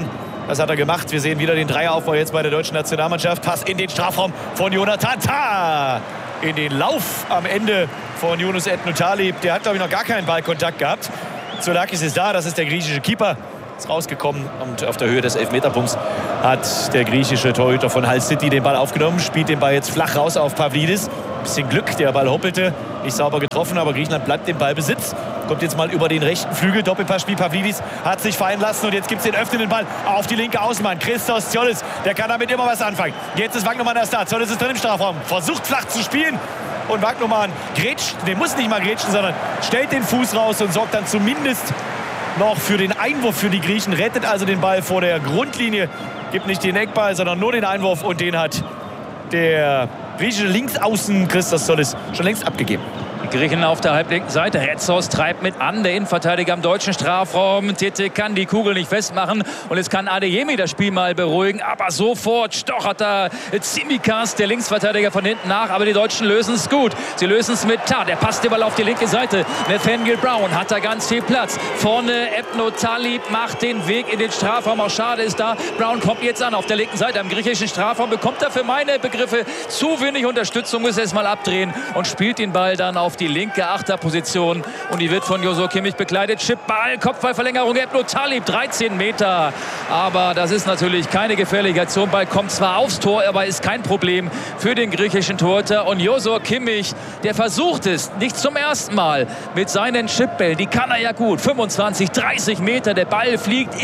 Das hat er gemacht. Wir sehen wieder den Dreieraufbau jetzt bei der deutschen Nationalmannschaft. Pass in den Strafraum von Jonathan Tah. In den Lauf am Ende von Yunus Etnu Talip. Der hat, glaube ich, noch gar keinen Ballkontakt gehabt. Zoulakis ist da, das ist der griechische Keeper. Ist rausgekommen und auf der Höhe des Elfmeterpunkts hat der griechische Torhüter von Hull City den Ball aufgenommen. Spielt den Ball jetzt flach raus auf Pavlidis. Bisschen Glück, der Ball hoppelte. Nicht sauber getroffen, aber Griechenland bleibt im Ballbesitz. Kommt jetzt mal über den rechten Flügel. Doppelpassspiel. Pavlidis hat sich fallen lassen. Und jetzt gibt es den öffnenden Ball auf die linke Außenbahn. Christos Tsiollis, der kann damit immer was anfangen. Jetzt ist Wagnumann erst da. Tsiollis ist drin im Strafraum. Versucht flach zu spielen. Und Wagnumann grätscht, der muss nicht mal grätschen, sondern stellt den Fuß raus und sorgt dann zumindest noch für den Einwurf für die Griechen. Rettet also den Ball vor der Grundlinie. Gibt nicht den Eckball, sondern nur den Einwurf. Und den hat der griechische Linksaußen Christos Tsiollis schon längst abgegeben. Die Griechen auf der halblinken Seite. Retzos treibt mit an. Der Innenverteidiger im deutschen Strafraum. Tete kann die Kugel nicht festmachen. Und jetzt kann Adeyemi das Spiel mal beruhigen. Aber sofort stochert da Tsimikas, der Linksverteidiger, von hinten nach. Aber die Deutschen lösen es gut. Sie lösen es mit Tah. Der passt den Ball auf die linke Seite. Nathaniel Brown hat da ganz viel Platz. Vorne Etnu Talip macht den Weg in den Strafraum. Auch schade ist da. Brown kommt jetzt an auf der linken Seite. Am griechischen Strafraum bekommt er für meine Begriffe zu wenig Unterstützung. Muss erst mal abdrehen und spielt den Ball dann auf die linke Achterposition. Und die wird von Joshua Kimmich begleitet. Chipball, Kopfballverlängerung. Etnu Talip, 13 Meter. Aber das ist natürlich keine gefährliche Aktion. Ball kommt zwar aufs Tor, aber ist kein Problem für den griechischen Torhüter. Und Joshua Kimmich, der versucht es nicht zum ersten Mal mit seinen Chipbällen. Die kann er ja gut. 25, 30 Meter. Der Ball fliegt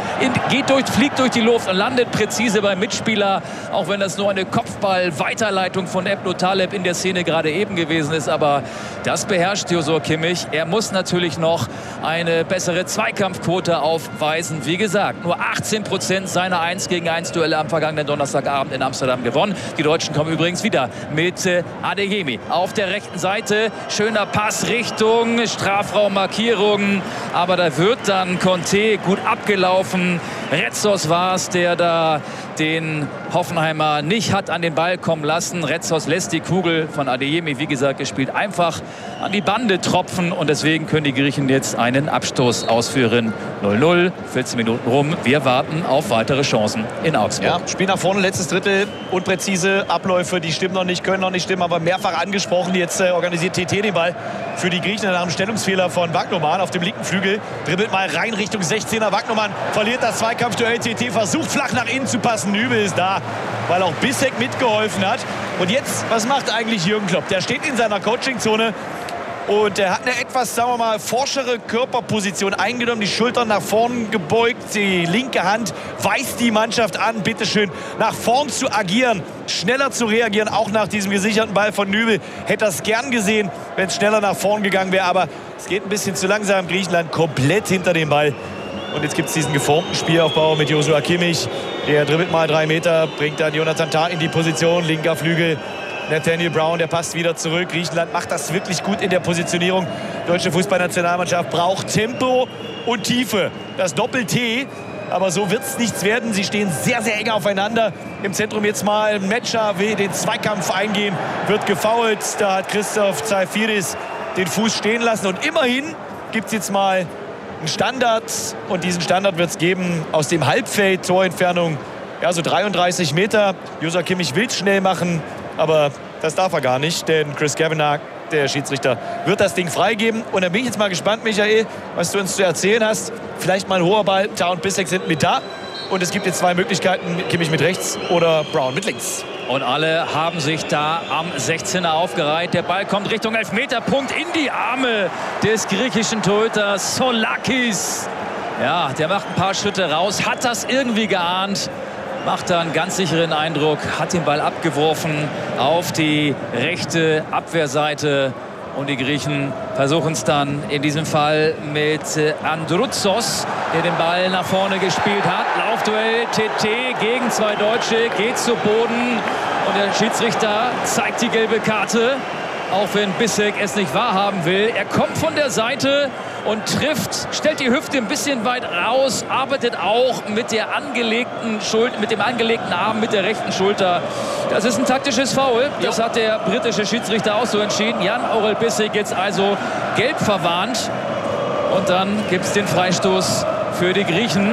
fliegt durch die Luft und landet präzise beim Mitspieler. Auch wenn das nur eine Kopfball-Weiterleitung von Etnu Talip in der Szene gerade eben gewesen ist. Aber das beherrscht Joshua Kimmich. Er muss natürlich noch eine bessere Zweikampfquote aufweisen. Wie gesagt, nur 18% seiner 1-gegen-1 Duelle am vergangenen Donnerstagabend in Amsterdam gewonnen. Die Deutschen kommen übrigens wieder mit Adeyemi auf der rechten Seite. Schöner Pass Richtung Strafraummarkierung. Aber da wird dann Conte gut abgelaufen. Retzos war es, der da den Hoffenheimer nicht hat an den Ball kommen lassen. Retzos lässt die Kugel von Adeyemi, wie gesagt, gespielt, einfach an die Bande tropfen. Und deswegen können die Griechen jetzt einen Abstoß ausführen. 0-0, 14 Minuten rum. Wir warten auf weitere Chancen in Augsburg. Ja, Spiel nach vorne, letztes Drittel. Unpräzise Abläufe, die stimmen noch nicht, können noch nicht stimmen, aber mehrfach angesprochen. Jetzt organisiert TT den Ball für die Griechen nach einem Stellungsfehler von Wagnumann auf dem linken Flügel. Dribbelt mal rein Richtung 16er. Wagnumann verliert das Zweikampfduell. TT versucht flach nach innen zu passen. Nübel ist da, weil auch Bissek mitgeholfen hat. Und jetzt, was macht eigentlich Jürgen Klopp? Der steht in seiner Coachingzone und er hat eine etwas, sagen wir mal, forschere Körperposition eingenommen. Die Schultern nach vorn gebeugt, die linke Hand weist die Mannschaft an, bitteschön nach vorn zu agieren, schneller zu reagieren, auch nach diesem gesicherten Ball von Nübel. Hätte das gern gesehen, wenn es schneller nach vorn gegangen wäre, aber es geht ein bisschen zu langsam. Griechenland komplett hinter dem Ball. Und jetzt gibt es diesen geformten Spielaufbau mit Joshua Kimmich. Der dribbelt mal 3 Meter, bringt dann Jonathan Tah in die Position, linker Flügel. Nathaniel Brown, der passt wieder zurück. Griechenland macht das wirklich gut in der Positionierung. Die deutsche Fußballnationalmannschaft braucht Tempo und Tiefe. Das Doppel-T. Aber so wird es nichts werden. Sie stehen sehr, sehr eng aufeinander. Im Zentrum jetzt mal Metscher will den Zweikampf eingehen. Wird gefoult. Da hat Christoph Tsafiris den Fuß stehen lassen. Und immerhin gibt es jetzt mal einen Standard. Und diesen Standard wird es geben aus dem Halbfeld. Torentfernung, ja, so 33 Meter. Joshua Kimmich will es schnell machen. Aber das darf er gar nicht, denn Chris Kavanagh, der Schiedsrichter, wird das Ding freigeben. Und dann bin ich jetzt mal gespannt, Michael, was du uns zu erzählen hast. Vielleicht mal ein hoher Ball, Tah und Bissek sind mit da. Und es gibt jetzt 2 Möglichkeiten, Kimmich mit rechts oder Brown mit links. Und alle haben sich da am 16er aufgereiht. Der Ball kommt Richtung Elfmeterpunkt in die Arme des griechischen Torhüters Zoulakis. Ja, der macht ein paar Schritte raus, hat das irgendwie geahnt. Macht da einen ganz sicheren Eindruck, hat den Ball abgeworfen auf die rechte Abwehrseite. Und die Griechen versuchen es dann in diesem Fall mit Androutsos, der den Ball nach vorne gespielt hat. Laufduell TT gegen 2 Deutsche, geht zu Boden. Und der Schiedsrichter zeigt die gelbe Karte. Auch wenn Bissek es nicht wahrhaben will. Er kommt von der Seite und trifft, stellt die Hüfte ein bisschen weit raus, arbeitet auch mit der angelegten mit dem angelegten Arm, mit der rechten Schulter. Das ist ein taktisches Foul. Das hat der britische Schiedsrichter auch so entschieden. Jan-Orel Bissek jetzt also gelb verwarnt. Und dann gibt es den Freistoß für die Griechen.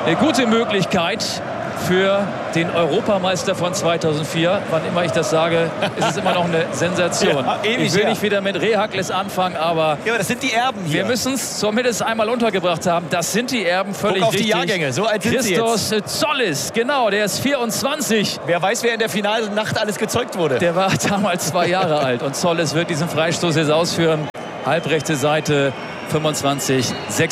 eine gute Möglichkeit für den Europameister von 2004. Wann immer ich das sage, ist es immer noch eine Sensation. Ja, ewig, ich will nicht wieder mit Rehakles anfangen, aber ja, das sind die Erben hier. Wir müssen es zumindest einmal untergebracht haben. Das sind die Erben, völlig Guck auf richtig. Die Jahrgänge, so alt sind sie jetzt. Christos Tsollis, genau, der ist 24. Wer weiß, wer in der Finalnacht alles gezeugt wurde. Der war damals 2 Jahre alt und Tsollis wird diesen Freistoß jetzt ausführen. Halbrechte Seite, 25,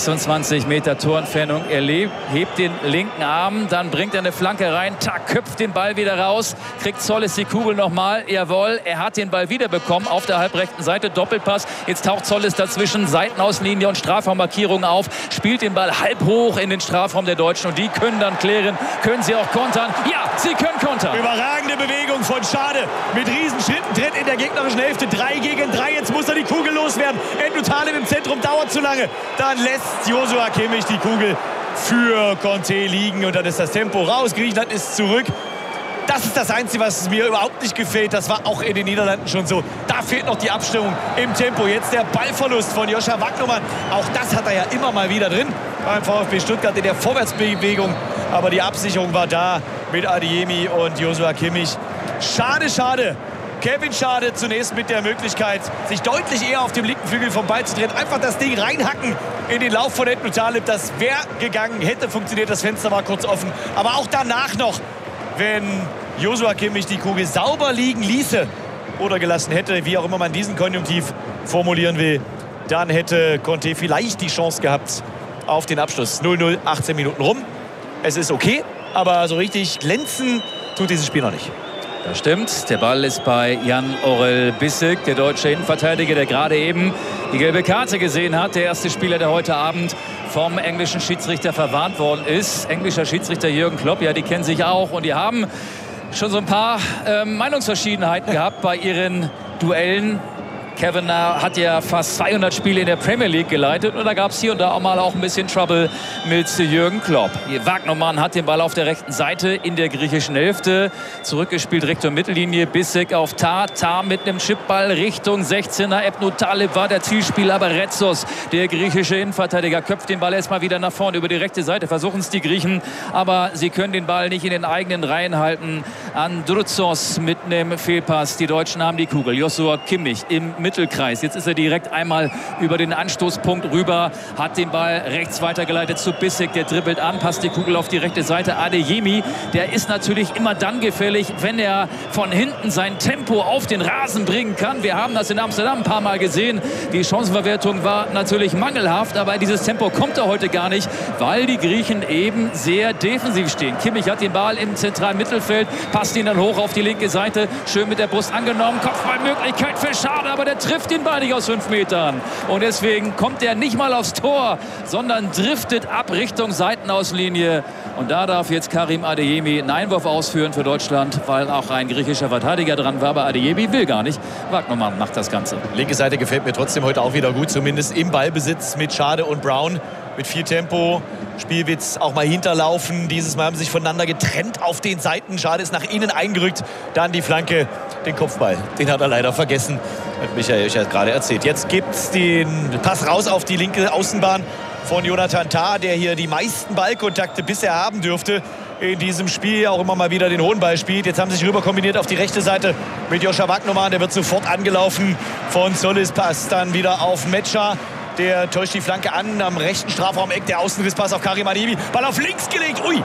26 Meter Torentfernung. Er hebt den linken Arm, dann bringt er eine Flanke rein, köpft den Ball wieder raus, kriegt Tsollis die Kugel nochmal. Jawohl, er hat den Ball wieder bekommen auf der halbrechten Seite. Doppelpass, jetzt taucht Tsollis dazwischen, Seitenauslinie und Strafraummarkierung auf, spielt den Ball halb hoch in den Strafraum der Deutschen und die können dann klären. Können sie auch kontern? Ja, sie können kontern. Überragende Bewegung von Schade. Mit Riesenschritten tritt in der gegnerischen Hälfte 3 gegen 3. Jetzt muss er die Kugel loswerden. Endo Taleb im Zentrum dauert zu lange. Dann lässt Joshua Kimmich die Kugel für Conte liegen und dann ist das Tempo raus. Griechenland ist zurück. Das ist das Einzige, was mir überhaupt nicht gefällt. Das war auch in den Niederlanden schon so. Da fehlt noch die Abstimmung im Tempo. Jetzt der Ballverlust von Joscha Wagnumann. Auch das hat er ja immer mal wieder drin beim VfB Stuttgart in der Vorwärtsbewegung. Aber die Absicherung war da mit Adeyemi und Joshua Kimmich. Schade, schade. Kevin Schade zunächst mit der Möglichkeit, sich deutlich eher auf dem linken Flügel vom Ball zu drehen. Einfach das Ding reinhacken in den Lauf von Endo Taleb. Das wäre gegangen, hätte funktioniert. Das Fenster war kurz offen. Aber auch danach noch, wenn Joshua Kimmich die Kugel sauber liegen ließe oder gelassen hätte, wie auch immer man diesen Konjunktiv formulieren will, dann hätte Conte vielleicht die Chance gehabt auf den Abschluss. 0-0, 18 Minuten rum. Es ist okay, aber so richtig glänzen tut dieses Spiel noch nicht. Das stimmt. Der Ball ist bei Jan-Orel Bissek, der deutsche Innenverteidiger, der gerade eben die gelbe Karte gesehen hat. Der erste Spieler, der heute Abend vom englischen Schiedsrichter verwarnt worden ist. Englischer Schiedsrichter Jürgen Klopp, ja, die kennen sich auch. Und die haben schon so ein paar Meinungsverschiedenheiten gehabt bei ihren Duellen. Kevin hat ja fast 200 Spiele in der Premier League geleitet und da gab es hier und da auch mal ein bisschen Trouble mit Jürgen Klopp. Wagnumann hat den Ball auf der rechten Seite in der griechischen Hälfte zurückgespielt Richtung Mittellinie. Bissek auf Tar mit einem Chipball Richtung 16er. Endo Taleb war der Zielspieler, aber Retsos, der griechische Innenverteidiger, köpft den Ball erstmal wieder nach vorne über die rechte Seite. Versuchen es die Griechen, aber sie können den Ball nicht in den eigenen Reihen halten. Androuzos mit einem Fehlpass. Die Deutschen haben die Kugel. Joshua Kimmich im Mittelkreis. Jetzt ist er direkt einmal über den Anstoßpunkt rüber, hat den Ball rechts weitergeleitet zu Bissek, der dribbelt an, passt die Kugel auf die rechte Seite. Adeyemi, der ist natürlich immer dann gefährlich, wenn er von hinten sein Tempo auf den Rasen bringen kann. Wir haben das in Amsterdam ein paar Mal gesehen. Die Chancenverwertung war natürlich mangelhaft, aber dieses Tempo kommt er heute gar nicht, weil die Griechen eben sehr defensiv stehen. Kimmich hat den Ball im zentralen Mittelfeld, passt ihn dann hoch auf die linke Seite, schön mit der Brust angenommen, Kopfballmöglichkeit für Schade, aber der trifft den Ball nicht aus 5 Metern. Und deswegen kommt er nicht mal aufs Tor, sondern driftet ab Richtung Seitenauslinie. Und da darf jetzt Karim Adeyemi einen Einwurf ausführen für Deutschland, weil auch ein griechischer Verteidiger dran war. Aber Adeyemi will gar nicht. Wagnumann macht das Ganze. Linke Seite gefällt mir trotzdem heute auch wieder gut, zumindest im Ballbesitz mit Schade und Brown. Mit viel Tempo, Spielwitz, auch mal hinterlaufen. Dieses Mal haben sie sich voneinander getrennt auf den Seiten. Schade ist nach innen eingerückt. Dann die Flanke, den Kopfball. Den hat er leider vergessen. Hat Michael ja gerade erzählt. Jetzt gibt es den Pass raus auf die linke Außenbahn von Jonathan Tah, der hier die meisten Ballkontakte bisher haben dürfte in diesem Spiel, auch immer mal wieder den hohen Ball spielt. Jetzt haben sie sich rüber kombiniert auf die rechte Seite mit Joscha Wagnumann. Der wird sofort angelaufen von Tsollis. Pass dann wieder auf Metscher. Der täuscht die Flanke an am rechten Strafraumeck. Der Außenrisspass auf Karim Adeyemi. Ball auf links gelegt. Ui!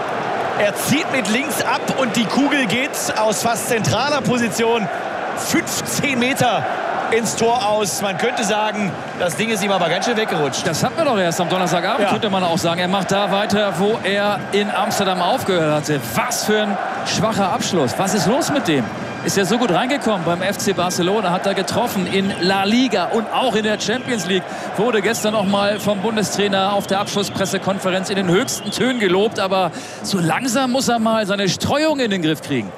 Er zieht mit links ab und die Kugel geht aus fast zentraler Position 15 Meter ins Tor aus. Man könnte sagen, das Ding ist ihm aber ganz schön weggerutscht. Das hatten wir doch erst am Donnerstagabend, ja. Könnte man auch sagen. Er macht da weiter, wo er in Amsterdam aufgehört hatte. Was für ein schwacher Abschluss. Was ist los mit dem? Ist ja so gut reingekommen beim FC Barcelona, hat er getroffen in La Liga und auch in der Champions League. Wurde gestern noch mal vom Bundestrainer auf der Abschlusspressekonferenz in den höchsten Tönen gelobt. Aber so langsam muss er mal seine Streuung in den Griff kriegen.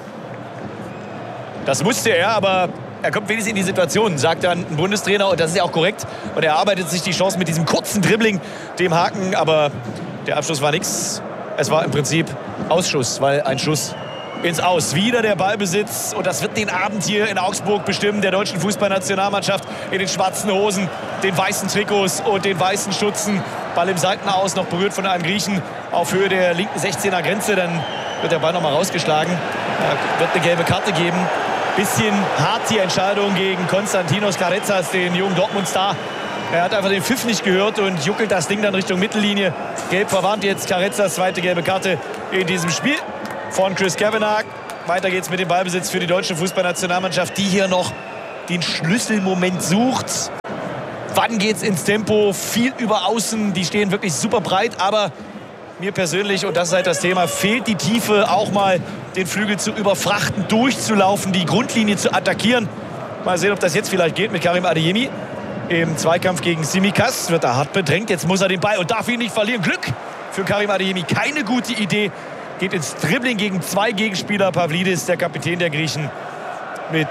Das musste er, aber er kommt wenigstens in die Situation, sagt dann ein Bundestrainer, und das ist ja auch korrekt. Und er arbeitet sich die Chance mit diesem kurzen Dribbling, dem Haken, aber der Abschluss war nichts. Es war im Prinzip Ausschuss, weil ein Schuss ins Aus. Wieder der Ballbesitz, und das wird den Abend hier in Augsburg bestimmen, der deutschen Fußballnationalmannschaft in den schwarzen Hosen, den weißen Trikots und den weißen Stutzen. Ball im Seitenaus, noch berührt von einem Griechen. auf Höhe der linken 16er Grenze. Dann wird der Ball nochmal rausgeschlagen. Da wird eine gelbe Karte geben. Bisschen hart die Entscheidung gegen Konstantinos Carezas, den jungen Dortmund-Star. Er hat einfach den Pfiff nicht gehört und juckelt das Ding dann Richtung Mittellinie. Gelb verwarnt jetzt Carezas, zweite gelbe Karte in diesem Spiel von Chris Kavanagh. Weiter geht's mit dem Ballbesitz für die deutsche Fußballnationalmannschaft, die hier noch den Schlüsselmoment sucht. Wann geht's ins Tempo? Viel über außen, die stehen wirklich super breit, aber mir persönlich, und das ist halt das Thema, fehlt die Tiefe, auch mal den Flügel zu überfrachten, durchzulaufen, die Grundlinie zu attackieren. Mal sehen, ob das jetzt vielleicht geht mit Karim Adeyemi. Im Zweikampf gegen Tsimikas wird er hart bedrängt. Jetzt muss er den Ball und darf ihn nicht verlieren. Glück für Karim Adeyemi. Keine gute Idee. Geht ins Dribbling gegen zwei Gegenspieler. Pavlidis, der Kapitän der Griechen, mit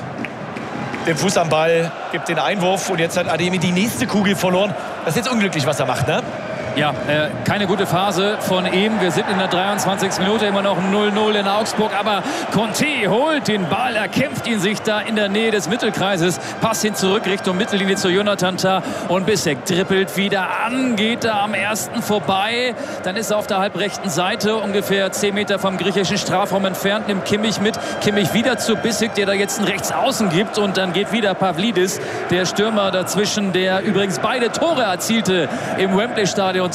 dem Fuß am Ball, gibt den Einwurf. Und jetzt hat Adeyemi die nächste Kugel verloren. Das ist jetzt unglücklich, was er macht, ne? Ja, keine gute Phase von ihm. Wir sind in der 23. Minute, immer noch 0-0 in Augsburg. Aber Conte holt den Ball, er kämpft ihn sich da in der Nähe des Mittelkreises. Passt ihn zurück Richtung Mittellinie zu Jonathan Tah. Und Bissek trippelt wieder an, geht da am ersten vorbei. Dann ist er auf der halbrechten Seite, ungefähr 10 Meter vom griechischen Strafraum entfernt. Nimmt Kimmich mit. Kimmich wieder zu Bissek, der da jetzt einen Rechtsaußen gibt. Und dann geht wieder Pavlidis, der Stürmer dazwischen, der übrigens beide Tore erzielte im Wembley-Stadion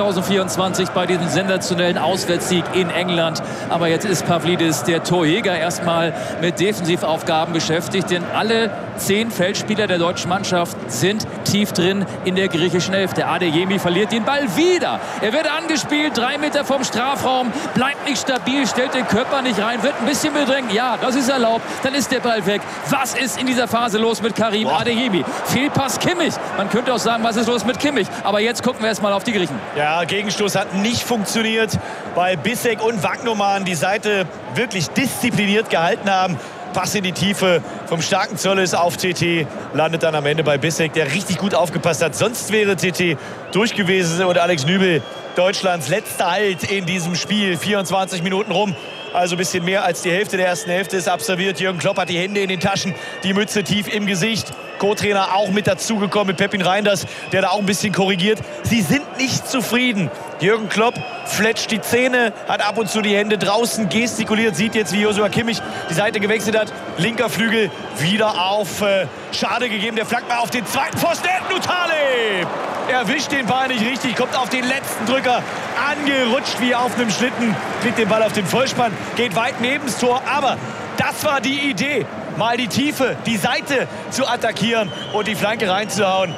2024 bei diesem sensationellen Auswärtssieg in England. Aber jetzt ist Pavlidis, der Torjäger, erstmal mit Defensivaufgaben beschäftigt, denn alle 10 Feldspieler der deutschen Mannschaft sind tief drin in der griechischen Elf. Der Adeyemi verliert den Ball wieder. Er wird angespielt, 3 Meter vom Strafraum, bleibt nicht stabil, stellt den Körper nicht rein, wird ein bisschen bedrängt. Ja, das ist erlaubt. Dann ist der Ball weg. Was ist in dieser Phase los mit Karim Adeyemi? Fehlpass Kimmich. Man könnte auch sagen, was ist los mit Kimmich? Aber jetzt gucken wir erstmal auf die Griechen. Ja, Gegenstoß hat nicht funktioniert, weil Bissek und Wagnoman die Seite wirklich diszipliniert gehalten haben. Pass in die Tiefe vom starken Zolles auf TT, landet dann am Ende bei Bissek, der richtig gut aufgepasst hat. Sonst wäre TT durch gewesen und Alex Nübel, Deutschlands letzter Halt in diesem Spiel. 24 Minuten rum. Also ein bisschen mehr als die Hälfte der ersten Hälfte ist absolviert. Jürgen Klopp hat die Hände in den Taschen, die Mütze tief im Gesicht. Co-Trainer auch mit dazugekommen, mit Pepin Reinders, der da auch ein bisschen korrigiert. Sie sind nicht zufrieden. Jürgen Klopp fletscht die Zähne, hat ab und zu die Hände draußen, gestikuliert, sieht jetzt, wie Joshua Kimmich die Seite gewechselt hat. Linker Flügel wieder auf Schade gegeben. Der flankt mal auf den zweiten Pfosten. Nutale erwischt den Ball nicht richtig, kommt auf den letzten Drücker, angerutscht wie auf einem Schlitten, kriegt den Ball auf den Vollspann, geht weit neben das Tor, aber das war die Idee, mal die Tiefe, die Seite zu attackieren und die Flanke reinzuhauen.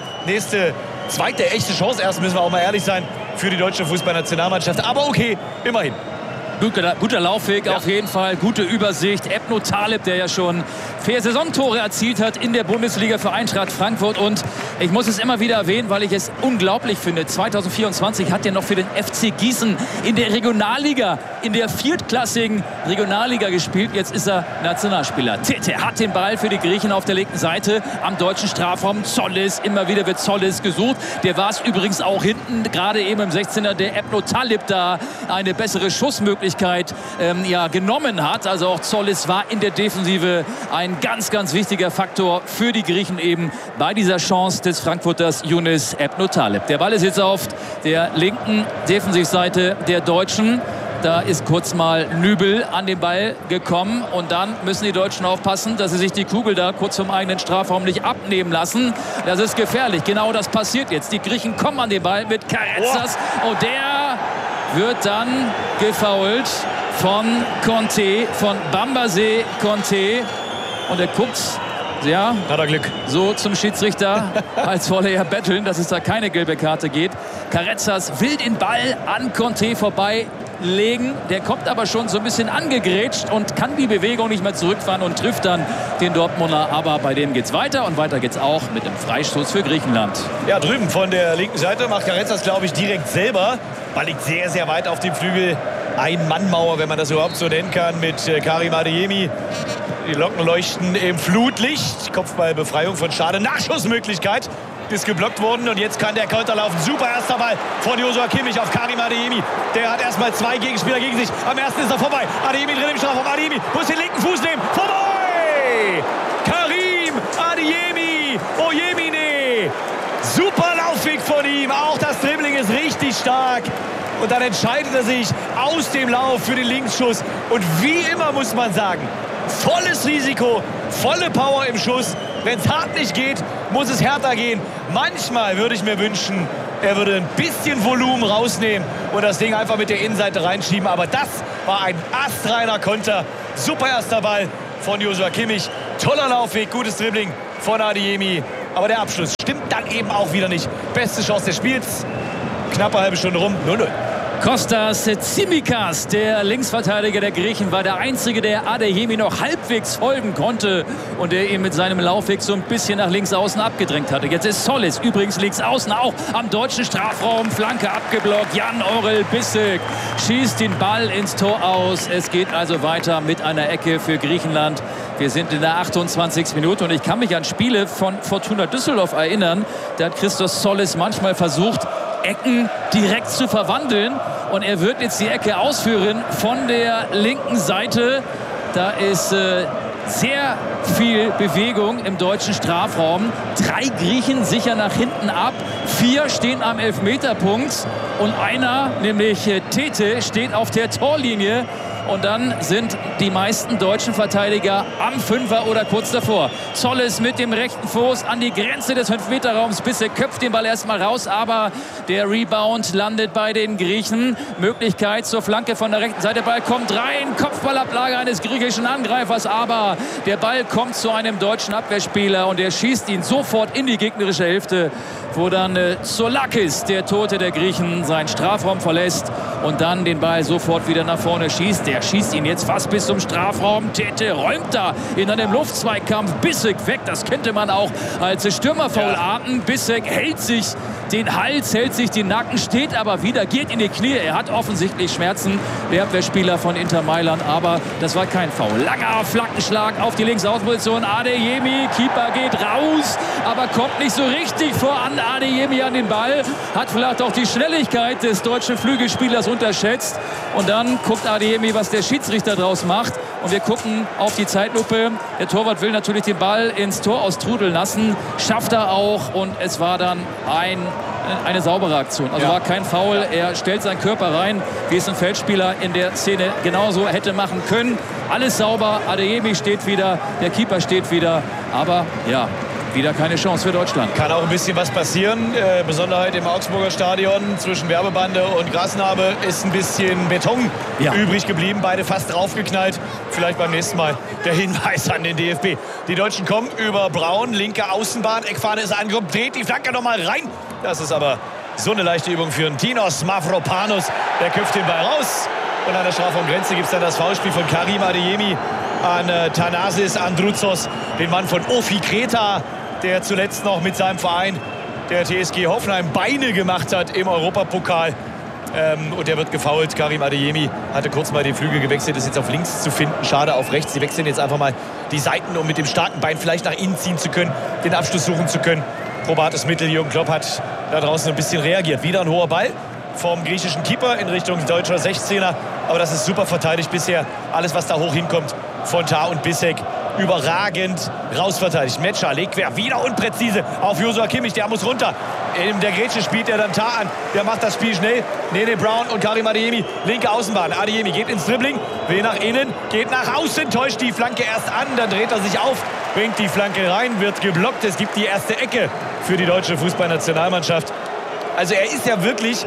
Zweite echte Chance, erst müssen wir auch mal ehrlich sein, für die deutsche Fußballnationalmannschaft. Aber okay, immerhin. Guter Laufweg, ja. Auf jeden Fall, gute Übersicht. Ebno Taleb, der ja schon 4 Saisontore erzielt hat in der Bundesliga für Eintracht Frankfurt. Und ich muss es immer wieder erwähnen, weil ich es unglaublich finde. 2024 hat er noch für den FC Gießen in der Regionalliga, in der viertklassigen Regionalliga gespielt. Jetzt ist er Nationalspieler. Tete hat den Ball für die Griechen auf der linken Seite am deutschen Strafraum. Zollis, immer wieder wird Zollis gesucht. Der war es übrigens auch hinten, gerade eben im 16er, der Ebno Taleb da eine bessere Schussmöglichkeit genommen hat. Also auch Zollis war in der Defensive ein ganz, ganz wichtiger Faktor für die Griechen eben bei dieser Chance des Frankfurters Younes Ebno Taleb. Der Ball ist jetzt auf der linken Defensivseite der Deutschen. Da ist kurz mal Nübel an den Ball gekommen und dann müssen die Deutschen aufpassen, dass sie sich die Kugel da kurz vom eigenen Strafraum nicht abnehmen lassen. Das ist gefährlich. Genau das passiert jetzt. Die Griechen kommen an den Ball mit Carezas und der wird dann gefoult von Conte, von Bambaze Conte. Und er guckt, ja, hat er Glück, so zum Schiedsrichter, als wolle er betteln, dass es da keine gelbe Karte geht. Carezas will den Ball an Conte vorbeilegen. Der kommt aber schon so ein bisschen angegrätscht und kann die Bewegung nicht mehr zurückfahren und trifft dann den Dortmunder. Aber bei dem geht's weiter und weiter geht's auch mit dem Freistoß für Griechenland. Ja, drüben von der linken Seite macht Carezas, glaube ich, direkt selber. Ball liegt sehr, sehr weit auf dem Flügel. Ein-Mann-Mauer, wenn man das überhaupt so nennen kann, mit Karim Adeyemi. Die Locken leuchten im Flutlicht. Kopfballbefreiung von Schade. Nachschussmöglichkeit ist geblockt worden. Und jetzt kann der Konter laufen. Super erster Ball von Joshua Kimmich auf Karim Adeyemi. Der hat erstmal 2 Gegenspieler gegen sich. Am ersten ist er vorbei. Adeyemi drin im Strafraum. Adeyemi muss den linken Fuß nehmen. Vorbei! Karim Adeyemi. Ojemine. Super Laufweg von ihm. Auch das Dribbling ist richtig stark. Und dann entscheidet er sich aus dem Lauf für den Linksschuss. Und wie immer muss man sagen, volles Risiko, volle Power im Schuss. Wenn es hart nicht geht, muss es härter gehen. Manchmal würde ich mir wünschen, er würde ein bisschen Volumen rausnehmen und das Ding einfach mit der Innenseite reinschieben. Aber das war ein astreiner Konter. Super erster Ball von Joshua Kimmich. Toller Laufweg, gutes Dribbling von Adeyemi. Aber der Abschluss stimmt dann eben auch wieder nicht. Beste Chance des Spiels. Knappe halbe Stunde rum, 0-0. Kostas Tsimikas, der Linksverteidiger der Griechen, war der Einzige, der Adeyemi noch halbwegs folgen konnte und der ihn mit seinem Laufweg so ein bisschen nach links außen abgedrängt hatte. Jetzt ist Solis übrigens links außen auch am deutschen Strafraum. Flanke abgeblockt. Jan-Orel Bissek schießt den Ball ins Tor aus. Es geht also weiter mit einer Ecke für Griechenland. Wir sind in der 28. Minute und ich kann mich an Spiele von Fortuna Düsseldorf erinnern. Da hat Christos Solis manchmal versucht, Ecken direkt zu verwandeln. Und er wird jetzt die Ecke ausführen von der linken Seite. Da ist sehr viel Bewegung im deutschen Strafraum. 3 Griechen sicher nach hinten ab. 4 stehen am Elfmeterpunkt. Und einer, nämlich Tete, steht auf der Torlinie. Und dann sind die meisten deutschen Verteidiger am Fünfer oder kurz davor. Zolles mit dem rechten Fuß an die Grenze des 5-Meter-Raums. Bissek köpft den Ball erstmal raus, aber der Rebound landet bei den Griechen. Möglichkeit zur Flanke von der rechten Seite. Ball kommt rein. Kopfballablage eines griechischen Angreifers, aber der Ball kommt zu einem deutschen Abwehrspieler und der schießt ihn sofort in die gegnerische Hälfte, wo dann Zoulakis, der Tote der Griechen, seinen Strafraum verlässt und dann den Ball sofort wieder nach vorne schießt. Der schießt ihn jetzt fast bis zum Strafraum. Tete räumt da in einem Luftzweikampf Bissek weg. Das könnte man auch als Stürmerfoul ahnden. Bissek hält sich den Hals, hält sich den Nacken, steht aber wieder, geht in die Knie. Er hat offensichtlich Schmerzen, der Abwehrspieler von Inter Mailand, aber das war kein Foul. Langer Flankenschlag auf die Linksaußenposition. Adeyemi, Keeper geht raus, aber kommt nicht so richtig voran. Adeyemi an den Ball, hat vielleicht auch die Schnelligkeit des deutschen Flügelspielers unterschätzt. Und dann guckt Adeyemi, was der Schiedsrichter draus macht. Und wir gucken auf die Zeitlupe. Der Torwart will natürlich den Ball ins Tor austrudeln lassen. Schafft er auch. Und es war dann eine saubere Aktion. Also war kein Foul. Er stellt seinen Körper rein, wie es ein Feldspieler in der Szene genauso hätte machen können. Alles sauber. Adeyemi steht wieder. Der Keeper steht wieder. Aber ja, wieder keine Chance für Deutschland. Kann auch ein bisschen was passieren. Besonderheit im Augsburger Stadion zwischen Werbebande und Grasnarbe ist ein bisschen Beton übrig geblieben. Beide fast draufgeknallt. Vielleicht beim nächsten Mal der Hinweis an den DFB. Die Deutschen kommen über Braun, linke Außenbahn. Eckfahne ist angekommen, dreht die Flanke noch mal rein. Das ist aber so eine leichte Übung für einen Tinos Mavropanos. Der köpft den Ball raus. Und an der Strafraumgrenze gibt es dann das Foulspiel von Karim Adeyemi an Thanasis Androutsos, den Mann von Ofi Kreta, der zuletzt noch mit seinem Verein, der TSG Hoffenheim, Beine gemacht hat im Europapokal. Und der wird gefoult. Karim Adeyemi hatte kurz mal den Flügel gewechselt, ist jetzt auf links zu finden, schade auf rechts. Sie wechseln jetzt einfach mal die Seiten, um mit dem starken Bein vielleicht nach innen ziehen zu können, den Abschluss suchen zu können. Probates Mittel. Jürgen Klopp hat da draußen ein bisschen reagiert. Wieder ein hoher Ball vom griechischen Keeper in Richtung deutscher 16er. Aber das ist super verteidigt bisher. Alles, was da hoch hinkommt, von Tah und Bissek, überragend rausverteidigt. Metscher legt quer, wieder unpräzise auf Joshua Kimmich. Der muss runter. In der Grätsche spielt er dann Tah an. Der macht das Spiel schnell. Nene Brown und Karim Adeyemi, linke Außenbahn. Adeyemi geht ins Dribbling, will nach innen, geht nach außen, täuscht die Flanke erst an, dann dreht er sich auf, bringt die Flanke rein, wird geblockt. Es gibt die erste Ecke für die deutsche Fußballnationalmannschaft. Also er ist ja wirklich,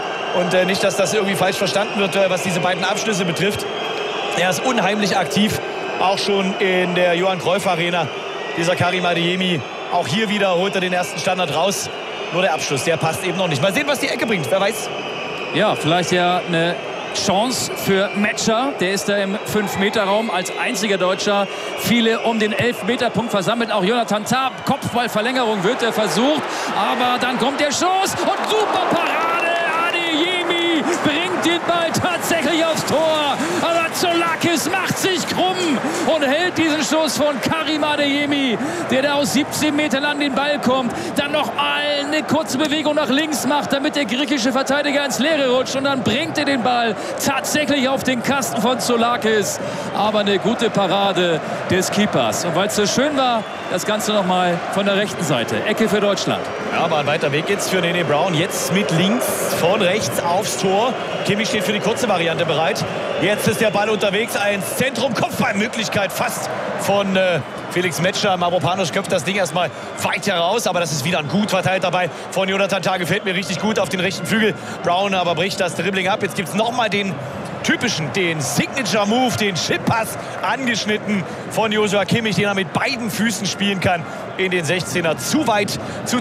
und nicht, dass das irgendwie falsch verstanden wird, was diese beiden Abschlüsse betrifft, er ist unheimlich aktiv, auch schon in der Johann Cruyff Arena, dieser Karim Adeyemi. Auch hier wieder holt er den ersten Standard raus. Nur der Abschluss, der passt eben noch nicht. Mal sehen, was die Ecke bringt, wer weiß. Ja, vielleicht ja eine Chance für Metscher. Der ist da im 5-Meter-Raum als einziger Deutscher. Viele um den 11-Meter-Punkt versammelt. Auch Jonathan Tah, Kopfballverlängerung wird er versucht. Aber dann kommt der Schuss und super Parade. Adeyemi bringt bringt den Ball tatsächlich aufs Tor. Aber Zoulakis macht sich krumm und hält diesen Stoß von Karim Adeyemi, der da aus 17 Metern an den Ball kommt. Dann noch eine kurze Bewegung nach links macht, damit der griechische Verteidiger ins Leere rutscht. Und dann bringt er den Ball tatsächlich auf den Kasten von Zoulakis. Aber eine gute Parade des Keepers. Und weil es so schön war, das Ganze nochmal von der rechten Seite. Ecke für Deutschland. Ja, aber ein weiter Weg jetzt für Nene Brown. Jetzt mit links von rechts aufs Tor. Kimmich steht für die kurze Variante bereit. Jetzt ist der Ball unterwegs. Ein Zentrum, Kopfballmöglichkeit fast von Felix Metscher. Mavropanos köpft das Ding erstmal weit heraus. Aber das ist wieder ein gut verteilter Ball von Jonathan Tah. Gefällt mir richtig gut auf den rechten Flügel. Brown aber bricht das Dribbling ab. Jetzt gibt es nochmal den typischen, den Signature-Move, den Chip-Pass angeschnitten von Joshua Kimmich, den er mit beiden Füßen spielen kann in den 16er. Zu weit, zu